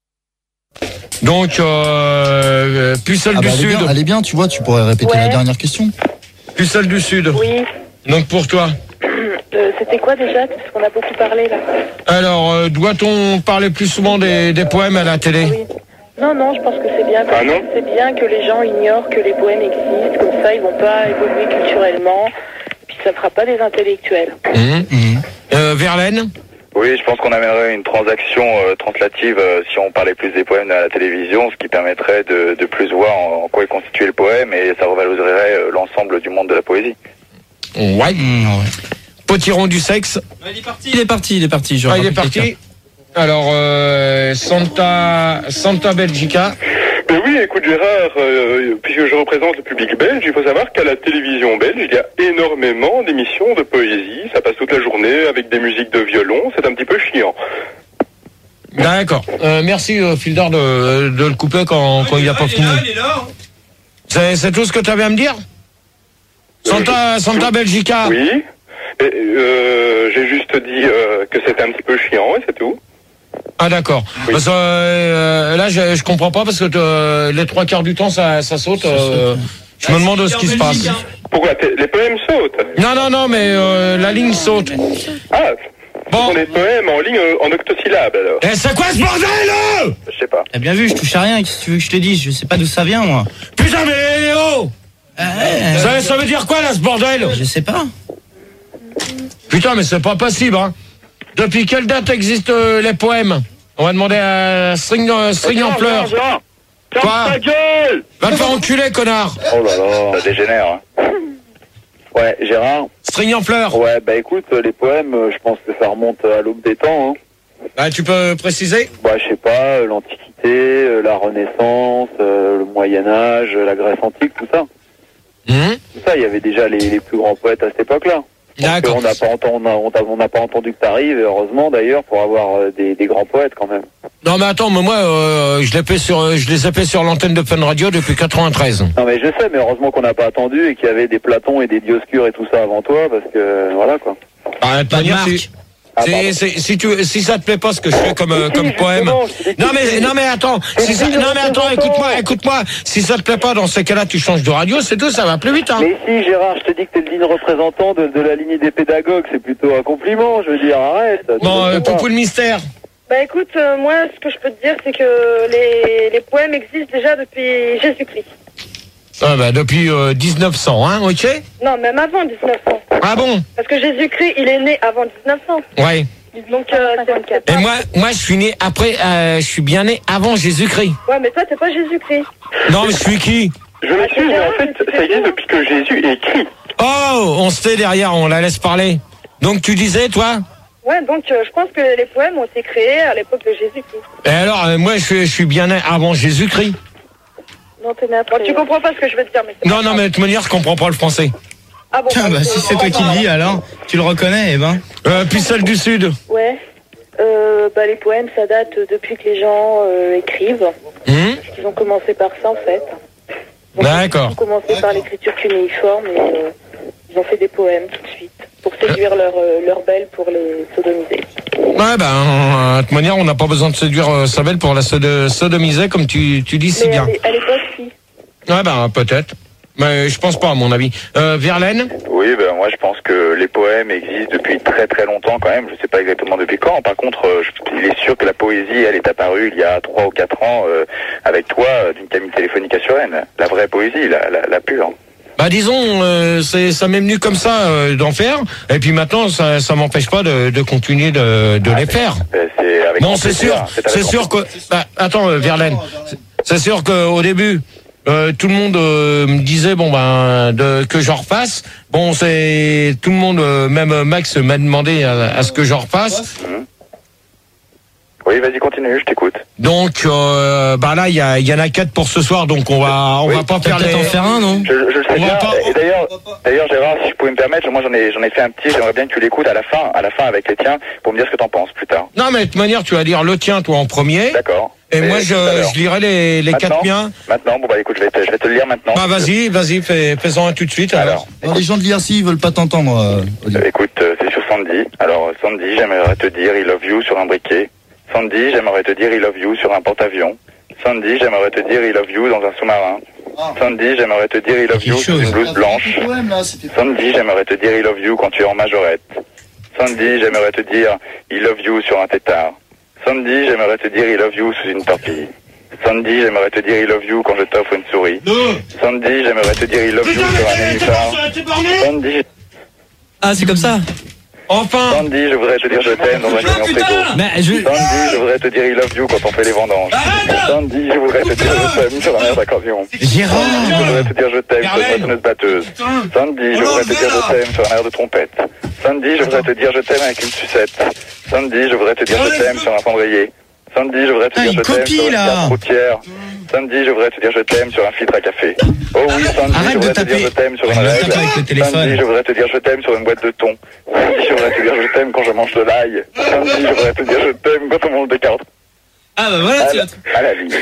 Donc, euh, Pucelle Ah du bah, elle est Sud. bien, elle est bien, tu vois, tu pourrais répéter Ouais. la dernière question. Pucelle du Sud. Oui. Donc, pour toi. Euh, C'était quoi déjà? Parce qu'on a beaucoup parlé là. Alors, euh, doit-on parler plus souvent des, des poèmes à la télé? Oui. Non, non, je pense que c'est bien. Ah non? C'est bien que les gens ignorent que les poèmes existent. Comme ça, ils vont pas évoluer culturellement. Puis ça ne fera pas des intellectuels. Mmh. Euh, Verlaine? Oui, je pense qu'on amènerait une transaction euh, translative euh, si on parlait plus des poèmes à la télévision, ce qui permettrait de, de plus voir en, en quoi est constitué le poème et ça revaloriserait euh, l'ensemble du monde de la poésie. Ouais. Mmh, ouais. Potiron du sexe? Il est parti, il est parti, il est parti. je Ah, il est rappelle parti. quelqu'un. Alors, euh, Santa, Santa Belgica. Ben oui, écoute Gérard, euh, puisque je représente le public belge, il faut savoir qu'à la télévision belge, il y a énormément d'émissions de poésie. Ça passe toute la journée avec des musiques de violon. C'est un petit peu chiant. D'accord. Euh, merci, euh, Fildar, de, de le couper quand, quand il n'a pas fini. Il est là. C'est, c'est tout ce que tu avais à me dire? Santa, Santa Belgica. Oui. Et, euh, j'ai juste dit euh, que c'était un petit peu chiant et c'est tout. Ah d'accord. Oui. Parce que euh, là je, je comprends pas parce que euh, les trois quarts du temps ça, ça saute. euh, je me demande ce qui se passe. Pourquoi t'es- les poèmes sautent? Non non non mais euh, la ligne saute. Ah, Bon. ce sont des poèmes en ligne euh, en octosyllabes alors. Eh c'est quoi ce bordel là? Je sais pas. T'as bien vu, je touche à rien. Qu'est-ce que tu veux que je te dise? Je sais pas d'où ça vient, moi. Putain mais oh Euh, ça, ça veut dire quoi là ce bordel? je sais pas. Putain mais c'est pas possible hein. Depuis quelle date existent euh, les poèmes? On va demander à String, euh, String en pleurs. Quoi? Ta gueule! Va te faire enculer connard. Oh là là. Ça dégénère. Hein. Ouais, Gérard. String en pleurs. Ouais, bah écoute, euh, les poèmes, euh, je pense que ça remonte à l'aube des temps. Hein. Bah, tu peux préciser? Bah, je sais pas, euh, l'Antiquité, euh, la Renaissance, euh, le Moyen-Âge, euh, la Grèce antique, tout ça. Mmh. Tout ça, il y avait déjà les, les plus grands poètes à cette époque-là. D'accord. On n'a pas, entendu- on a- on a- on n'a pas entendu que t'arrives, et heureusement d'ailleurs, pour avoir euh, des, des grands poètes quand même. Non mais attends, mais moi euh, je, les paie sur, je les ai paie sur l'antenne de Fun Radio depuis quatre-vingt-treize. Non mais je sais, mais heureusement qu'on n'a pas attendu et qu'il y avait des Platons et des Dioscures et tout ça avant toi, parce que euh, voilà quoi. Bah, de toute manière, marque. si, Ah, si, pardon. si, si tu, si ça te plaît pas ce que je fais comme, euh, Si, comme justement, poème. je t'ai dit Non que mais, c'était- non mais attends, Mais si ça, si, non mais attends, représentant. écoute-moi, écoute-moi. Si ça te plaît pas dans ces cas-là, tu changes de radio, c'est tout, ça va plus vite hein. Mais si Gérard, je te dis que t'es le digne représentant de, de la lignée des pédagogues, c'est plutôt un compliment, je veux dire, arrête. tu Bon, sais euh, pas. Poupou le mystère. Bah écoute, euh, moi ce que je peux te dire c'est que les, les poèmes existent déjà depuis Jésus-Christ. Ah bah depuis euh, dix-neuf cents, hein, ok. Non, même avant dix-neuf cents. Ah bon? Parce que Jésus-Christ, il est né avant dix-neuf cents. Ouais. Donc euh, c'est Et moi, moi je suis né après, euh, je suis bien né avant Jésus-Christ. Ouais, mais toi t'es pas Jésus-Christ. Non mais je suis qui? Je m'excuse, mais en fait, ça existe depuis que Jésus est écrit. Oh, on se tait derrière, on la laisse parler. Donc tu disais toi? Ouais, donc euh, je pense que les poèmes ont été créés à l'époque de Jésus-Christ. Et alors, euh, moi je suis, je suis bien né avant Jésus-Christ. Non, t'es né après. Bon, tu comprends pas ce que je veux te dire, mais c'est Non, pas non, grave. mais de toute manière, je comprends pas le français. Ah bon, Tiens, bah, si c'est toi qui le dis, alors, tu le reconnais, eh ben. Euh, puis celle du Sud. Ouais. Euh, bah, les poèmes, ça date depuis que les gens euh, écrivent. Hum Ils ont commencé par ça, en fait. Donc, D'accord. Ils ont commencé par l'écriture cunéiforme et euh, ils ont fait des poèmes tout de suite pour séduire leur, euh, leur belle, pour les sodomiser. Ouais, ben, euh, de toute manière, on n'a pas besoin de séduire euh, sa belle pour la sode- sodomiser, comme tu, tu dis si Mais bien. à l'é- à l'époque, si. Ouais, ben, peut-être. Mais je pense pas, à mon avis. Euh, Verlaine? Oui, ben moi je pense que les poèmes existent depuis très très longtemps quand même. Je sais pas exactement depuis quand. Par contre, euh, je, il est sûr que la poésie, elle est apparue il y a trois ou quatre ans euh, avec toi euh, d'une cabine téléphonique à Suresnes. La vraie poésie, la, la, la pure. Bah disons, euh, c'est ça m'est venu comme ça euh, d'en faire. Et puis maintenant, ça ça m'empêche pas de, de continuer de, de ah, les faire. C'est avec bon, c'est sûr, c'est sûr que. Bah, attends, euh, Verlaine, c'est sûr qu'au début. Euh, tout le monde euh, me disait bon ben de, que j'en refasse. Bon, c'est tout le monde, euh, même Max m'a demandé à, à ce que j'en refasse. Mmh. Oui, vas-y, continue, je t'écoute. Donc, euh, bah là, il y, y en a quatre pour ce soir, donc on va, on oui, va pas faire les. en faire un, non? Je, je le sais on bien. pas... Et d'ailleurs, d'ailleurs, Gérard, si je pouvais me permettre, moi j'en ai, j'en ai fait un petit. J'aimerais bien que tu l'écoutes à la fin, à la fin avec les tiens, pour me dire ce que t'en penses plus tard. Non, mais de toute manière, tu vas dire le tien, toi en premier. D'accord. Et mais moi, je, je lirai les, les quatre miens. Maintenant, bon bah écoute, je vais te, je vais te le lire maintenant. Bah vas-y, vas-y, fais, fais-en un tout de suite. Alors. alors les gens de l'I R C, ils veulent pas t'entendre. Euh, euh, écoute, euh, c'est sur Sandy. Alors Sandy, j'aimerais te dire I love you sur un briquet. Sandy, j'aimerais te dire I love you sur un porte-avions. Sandy, j'aimerais te dire I love you dans un sous-marin. Ah. Sandy, j'aimerais te dire I love you sur une blouse blanche. Sandy, j'aimerais te dire I love you quand tu es en majorette. Sandy, j'aimerais te dire I love you sur un tétard. Sandy, j'aimerais te dire I love you sous une torpille. Sandy, j'aimerais te dire I love you quand je t'offre une souris. Sandy, j'aimerais te dire I love you sur un nénuphar. Sandy... Ah, c'est comme ça. Enfin. Sandy, je voudrais te dire je t'aime dans un camion frigo. Mais je... Sandy, je voudrais te dire I love you quand on fait les vendanges. Sandy, je voudrais te dire je t'aime sur un air d'accordéon. Gérard, Sandy, je voudrais te dire je t'aime sur une moissonneuse batteuse. Sandy, je voudrais te dire je t'aime sur un air de trompette. Sandy, je voudrais te dire je t'aime avec une sucette. Sandy, je voudrais te dire je t'aime sur un cendrier. Sandy, je voudrais te dire je t'aime sur une carte routière. Sandy, je voudrais te dire je t'aime sur un filtre à café. Oh oui, Sandy, je voudrais te dire je t'aime sur une règle. Sandy, je voudrais te dire je t'aime sur une boîte de thon. Sandy, je voudrais te dire je t'aime quand je mange de l'ail. Sandy, je voudrais te dire je t'aime quand on mange des carottes. Ah bah voilà, tu l'as. À la vie.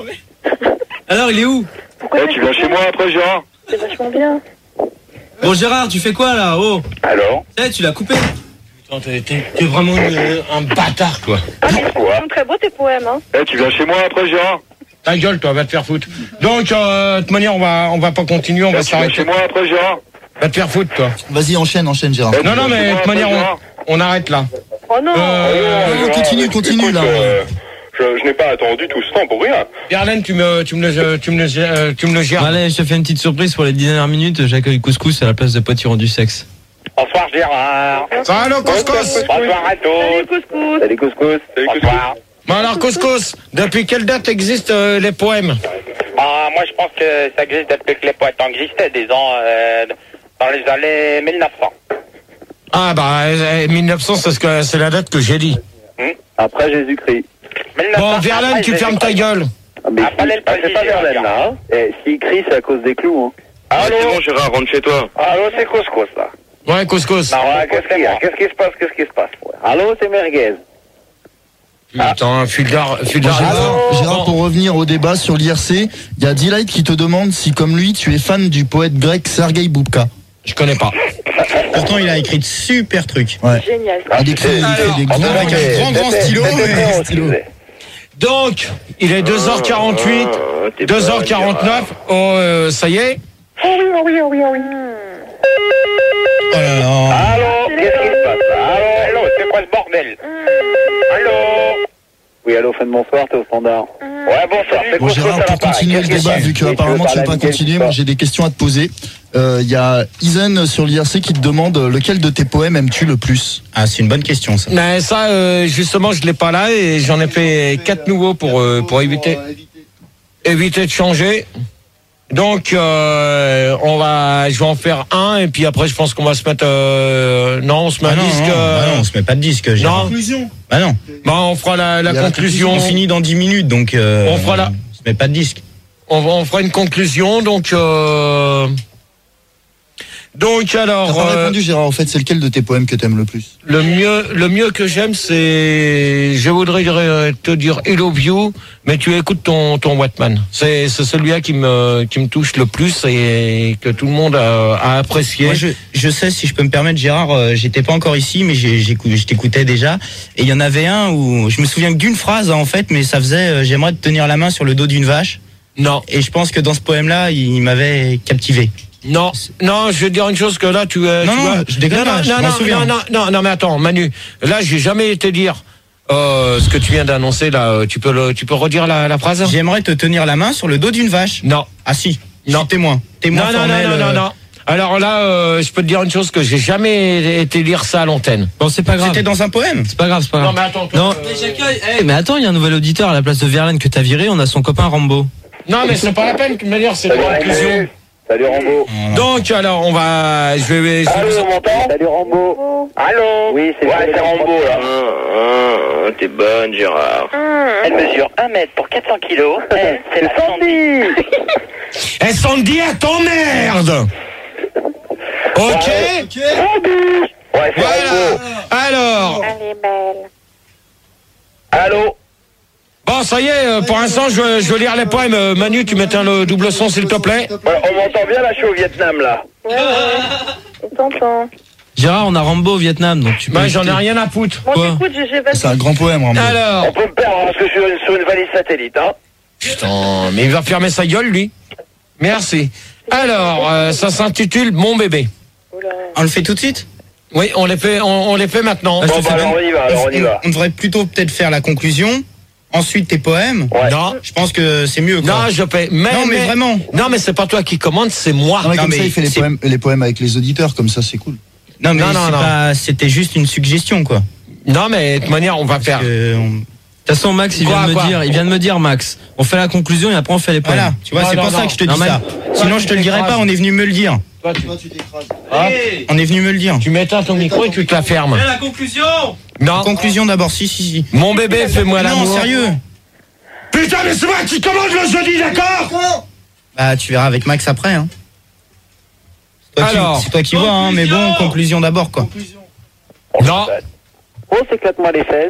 Alors, il est où? Pourquoi tu viens chez moi après, Gérard? C'est vachement bien. Bon, Gérard, tu fais quoi là? Oh. Alors? Eh, tu l'as coupé. Putain, t'es, t'es, t'es vraiment une, un bâtard, toi. Ah, mais ils sont très beaux tes poèmes, hein. Eh, tu viens chez moi après, Gérard? Ta gueule, toi, va te faire foutre. Donc, euh, de toute manière, on va, on va pas continuer, on eh, va s'arrêter. Tu viens chez moi après, Gérard? Va te faire foutre, toi. Vas-y, enchaîne, enchaîne, Gérard. Eh, non, non, mais de toute manière, on, on arrête là. Oh non. Euh, non, continue, continue, écoute, là. Euh, je, je n'ai pas attendu tout ce temps pour rien. Verlaine, tu me, tu me le, tu me le, euh, tu me le gères. Allez, je te fais une petite surprise pour les dix dernières minutes. J'accueille Couscous à la place de Potiron du sexe. Bonsoir, Gérard. Salut, Couscous. Bonsoir à tous. Salut Couscous. Salut, Couscous. Salut, Couscous. Bonsoir. Bon alors, Couscous, depuis quelle date existent euh, les poèmes? Ah, moi, je pense que ça existe depuis que les poètes existaient, disons, euh, dans les années mille neuf cents. Ah bah, euh, mille neuf cents, c'est, ce que, c'est la date que j'ai dit. Hmm? Après Jésus-Christ. Bon, Verlaine, tu fermes ta gueule. Ah, mais si, ah, c'est pas Verlaine, là. Hein. Eh, s'il crie, c'est à cause des clous. Hein. Allô? C'est bon, Gérard, rentre chez toi. Allô, c'est Couscous, là. Ouais, Couscous. Non, ouais, qu'est-ce qu'il y a? Qu'est-ce qui se passe? Qu'est-ce qui se passe? Allô, c'est Merguez. Putain, fil d'art, fil d'art. Gérard, Gérard, pour revenir au débat sur l'I R C, il y a D-Light qui te demande si, comme lui, tu es fan du poète grec Sergei Boubka. Je connais pas. Pourtant, il a écrit de super trucs. Ouais. Génial. Il écrit, il fait des grands, avec un grand, grand stylo. mais stylo. Donc, il est deux heures quarante-huit, deux heures quarante-neuf, oh, euh, ça y est. Oh oui, oh oui, oh oui, oh oui. Oh là là. Allô? Qu'est-ce qui se passe? Allô? Allô, c'est quoi ce bordel? Allô? Oui, allô, fin de bonsoir, t'es au standard. Ouais, bonsoir, c'est Bon, Couscous Gérard, à pour l'appareil. continuer le Qu'est-ce débat, qu'il y a? vu que apparemment tu veux pas continuer, moi j'ai des questions à te poser. Il euh, y a Isen sur l'I R C qui te demande lequel de tes poèmes aimes-tu le plus? Ah, c'est une bonne question, ça. Mais ça, euh, justement, je l'ai pas là et j'en ai fait quatre nouveaux pour euh, pour éviter éviter de changer. Donc, euh, on va, je vais en faire un et puis après, je pense qu'on va se mettre. Euh, non, on se met Ah un non, disque. non, euh, bah non, on se met pas de disque. Gérard. non. Conclusion. Bah non. Bah, on fera la, la Il y a la conclusion. On finit dans dix minutes, donc. Euh, On fera la- On se met pas de disque. On, va- on fera une conclusion. Donc, euh, donc T'as alors. pas euh, répondu, Gérard, en fait, c'est lequel de tes poèmes que t'aimes le plus? Le mieux, le mieux que j'aime, c'est, je voudrais dire- te dire I love you, mais tu écoutes ton, ton Wattman. C'est, c'est celui-là qui me, qui me touche le plus et que tout le monde a, a apprécié. Moi, je, je sais, si je peux me permettre, Gérard, euh, j'étais pas encore ici, mais j'ai, j'écou- je t'écoutais déjà. Et il y en avait un où je me souviens que d'une phrase, en fait, mais ça faisait, euh, j'aimerais te tenir la main sur le dos d'une vache. Non. Et je pense que dans ce poème-là, il m'avait captivé. Non, non, je vais te dire une chose que là, tu. Euh, Non, tu non, vois- je déconne non, pas, non, je non, m'en non, souviens. non, non, non, non, mais attends, Manu, là, j'ai jamais été dire euh, ce que tu viens d'annoncer là. euh, Tu peux, le, tu peux redire la, la phrase? J'aimerais te tenir la main sur le dos d'une vache. Non. Ah si. Je Non. suis témoin. Témoin Non, non, non, formel, non, non, euh, non. Alors là, euh, je peux te dire une chose que j'ai jamais été lire ça à l'antenne. Bon, c'est pas grave. C'était dans un poème. C'est pas grave, c'est pas grave. Non, mais attends. toi, Non. euh, J'accueille. Eh, mais attends, il y a un nouvel auditeur à la place de Verlaine que t'as viré. On a son copain Rambo. Non, mais c'est pas la peine de me dire, c'est Salut la conclusion. Rambo. Salut Rambo. Donc, alors, on va. Je vais. je vais Allô, vous- on m'entend? Salut Rambo. Allô? Oui, c'est ouais, c'est Rambo là. Ah, t'es bonne, Gérard. Elle mesure un mètre pour quatre cents kilos. Elle, c'est la Sandy. Eh, Sandy, à ton merde! Ok? Ouais, c'est Voilà. Rambo. Alors. Elle est belle. Allô? Bon, ça y est, euh, pour l'instant, je, veux- je veux lire les poèmes. Euh, Manu, tu m'éteins le double son, s'il te plaît. Ouais, on m'entend bien là, je suis au Vietnam là. Ouais, ouais. On t'entend. Gérard, on a Rambo au Vietnam, donc tu peux. Bah, j'en ai écouter. rien à foutre. Bon, Quoi écoute, j'ai vas-y. C'est un grand poème, Rambo. Alors. On peut me perdre parce que je suis sur une, sur une valise satellite, hein. Putain, mais il va fermer sa gueule, lui. Merci. Alors, euh, ça s'intitule Mon bébé. Oula. On le fait tout de suite. Oui, on les fait, on, on les fait maintenant. Ah, je Bon, te bah fais alors on y va, alors on y va. On devrait plutôt peut-être faire la conclusion. Ensuite tes poèmes. Ouais. Non, Je pense que c'est mieux. Quoi. non, je paie. Mais, Non, mais vraiment. Non, mais c'est pas toi qui commande, c'est moi. Non, mais Non, comme mais ça, il fait les c'est- poèmes, les poèmes avec les auditeurs, comme ça, c'est cool. Non mais Non, non, c'est non. pas- c'était juste une suggestion quoi. Non, mais de toute manière, on va faire. Euh, on- De toute façon, Max, il Quoi, vient de me quoi dire, il vient de me dire, Max. On fait la conclusion et après on fait les poèmes. Voilà, tu vois, Non, c'est non, pour non. ça que je te Non, dis mais- ça. Sinon, je te le dirais pas. On est venu me le dire. Toi, tu, Ah, on est venu me le dire. tu m'éteins ton micro et tu te la fermes. Fais la conclusion. Non. Conclusion d'abord. Si si si. Mon bébé, fais-moi Non, l'amour. sérieux. Putain, mais c'est moi qui commande le jeudi, d'accord? Bah, tu verras avec Max après. Hein. C'est toi qui- Alors. c'est toi qui vois, hein, mais bon, Conclusion. conclusion d'abord quoi. Non. Oh, s'éclate-moi les fesses.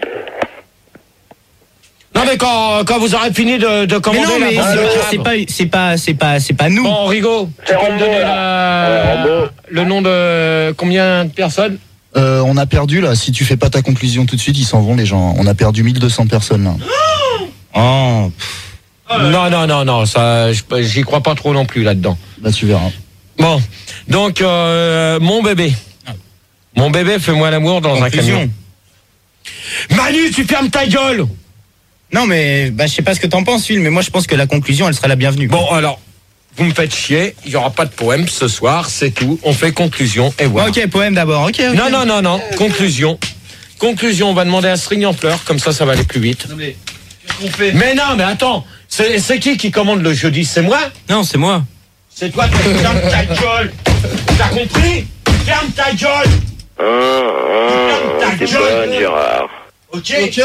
Non, mais quand, quand vous aurez fini de, de Mais commander non, la mais bande de c'est- crabes. c'est pas, c'est pas, c'est pas, c'est pas nous. Bon, Rigaud, tu C'est peux me Rambo, donner là. la- Ouais, Rambo. le nom de combien de personnes? Euh, on a perdu là. Si tu fais pas ta conclusion tout de suite, ils s'en vont les gens. On a perdu mille deux cents personnes là. Oh. Non, non, non, non, ça, je- j'y crois pas trop non plus là-dedans. Là, tu verras. Bon, donc, euh, mon bébé. Mon bébé, fais-moi l'amour dans un Conclusion. camion. Manu, tu fermes ta gueule! Non mais bah, je sais pas ce que t'en penses Phil, mais moi je pense que la conclusion elle sera la bienvenue. Bon, alors, vous me faites chier, il y aura pas de poème ce soir, c'est tout. On fait conclusion et voilà. Ok, poème d'abord. Ok. ok. Non, non, non, non, conclusion. Conclusion, on va demander un string en fleurs, comme ça, ça va aller plus vite. Non mais qu'est-ce qu'on fait? Mais non, mais attends, c'est c'est qui qui commande le jeudi? C'est moi? Non, c'est moi. C'est toi qui ferme ta gueule. T'as compris? Ferme ta gueule. Ah, ah, t'es bonne, Gérard. Ok? Ok.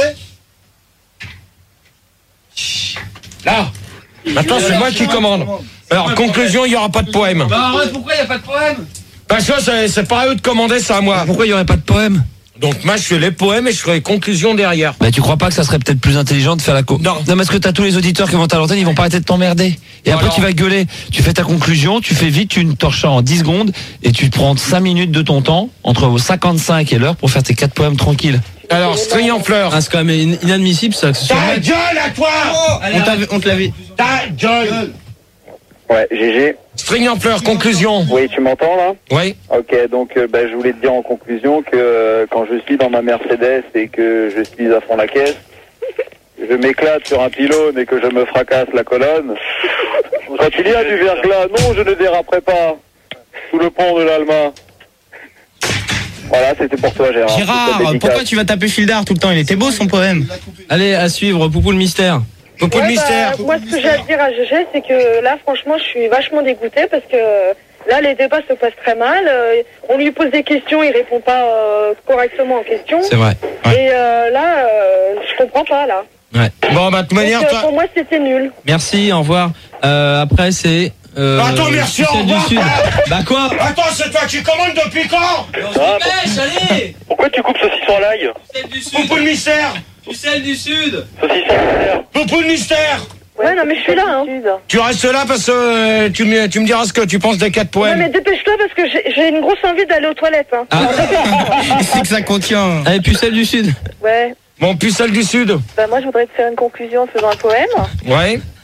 Là. Maintenant, c'est moi qui commande. Alors, conclusion, il n'y aura pas de poème. Bah arrête, pourquoi y a pas de poème? Parce que c'est- c'est pas à eux de commander, c'est à moi. Pourquoi il y aurait pas de poème? Donc, moi, je fais les poèmes et je ferai conclusion derrière. Bah tu crois pas que ça serait peut-être plus intelligent de faire la co Non. Non parce que t'as tous les auditeurs qui vont à l'antenne, ils vont pas arrêter de t'emmerder. Et Non, après non. tu vas gueuler. Tu fais ta conclusion, tu fais vite une torche en dix secondes et tu prends cinq minutes de ton temps entre cinquante-cinq et l'heure pour faire tes quatre poèmes tranquilles. Alors, string en fleurs. Ah, c'est quand même in- inadmissible ça. Que ce soit Ta Max. gueule à toi. On t'avait- on te l'avait. Ta gueule. Ouais, G G. String en fleurs, conclusion. Oui, tu m'entends là? Oui. Ok, donc euh, bah, je voulais te dire en conclusion que euh, quand je suis dans ma Mercedes et que je suis à fond la caisse, je m'éclate sur un pylône et que je me fracasse la colonne. Quand il y a du verglas, non, je ne déraperai pas. Sous le pont de l'Alma. Voilà, c'était pour toi, Gérard. Gérard, C'était dédicace. pourquoi tu vas taper Phil d'art tout le temps? Il était beau son poème. Allez, à suivre, Poupou le mystère. Poupou Ouais, le mystère. bah, moi, ce que j'ai à dire à G G, c'est que là, franchement, je suis vachement dégoûtée parce que là, les débats se passent très mal. Euh, on lui pose des questions, il répond pas euh, correctement aux questions. C'est vrai. Et euh, là, euh, je comprends pas, là. Ouais. Bon, bah, de toute Donc, manière, euh, toi. pour moi, c'était nul. Merci, au revoir. Euh, après c'est. Euh, Bah, attends, merci, Celle au du revoir. Sud. Bah quoi? Attends, c'est toi qui commandes depuis quand? On se dépêche, allez. Pourquoi tu coupes saucisson à l'ail? Celle du sud. Poupou le mystère. Tu celle du sud. Saucisson à l'ail. Poupou le mystère. Ouais, non, mais je suis là, hein. Tu restes là parce que euh, tu, me, tu me diras ce que tu penses des quatre Ouais, poèmes. mais dépêche-toi parce que j'ai j'ai une grosse envie d'aller aux toilettes. Hein. C'est que ça contient. Allez, puis celle du Sud. Ouais. Mon pucelle du Sud. Bah moi je voudrais te faire une conclusion en faisant un poème. Ouais.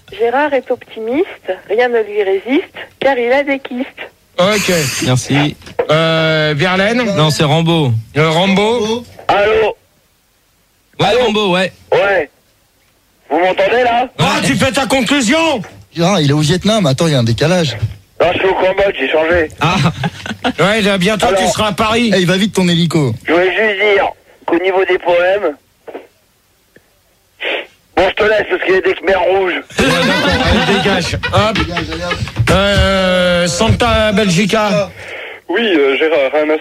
Gérard est optimiste, rien ne lui résiste, car il a des kystes. Ok. Merci. Euh, Verlaine. Non, c'est Rambo. Euh, Rambo. Allô? Ouais, Rambo, ouais. Ouais. Vous m'entendez là? Ah, tu fais ta conclusion. Ah, il est au Vietnam. Attends, il y a un décalage. Non, je suis au Cambodge, j'ai changé. Ah. Ouais, là, bientôt Alors, tu seras à Paris. Eh, il va vite ton hélico. Je voulais juste dire qu'au niveau des poèmes... Bon, je te laisse parce qu'il y a des khmers rouges. Ouais, d'accord, allez, dégage. Hop. Euh, Santa Belgica. Oui, euh, Gérard, un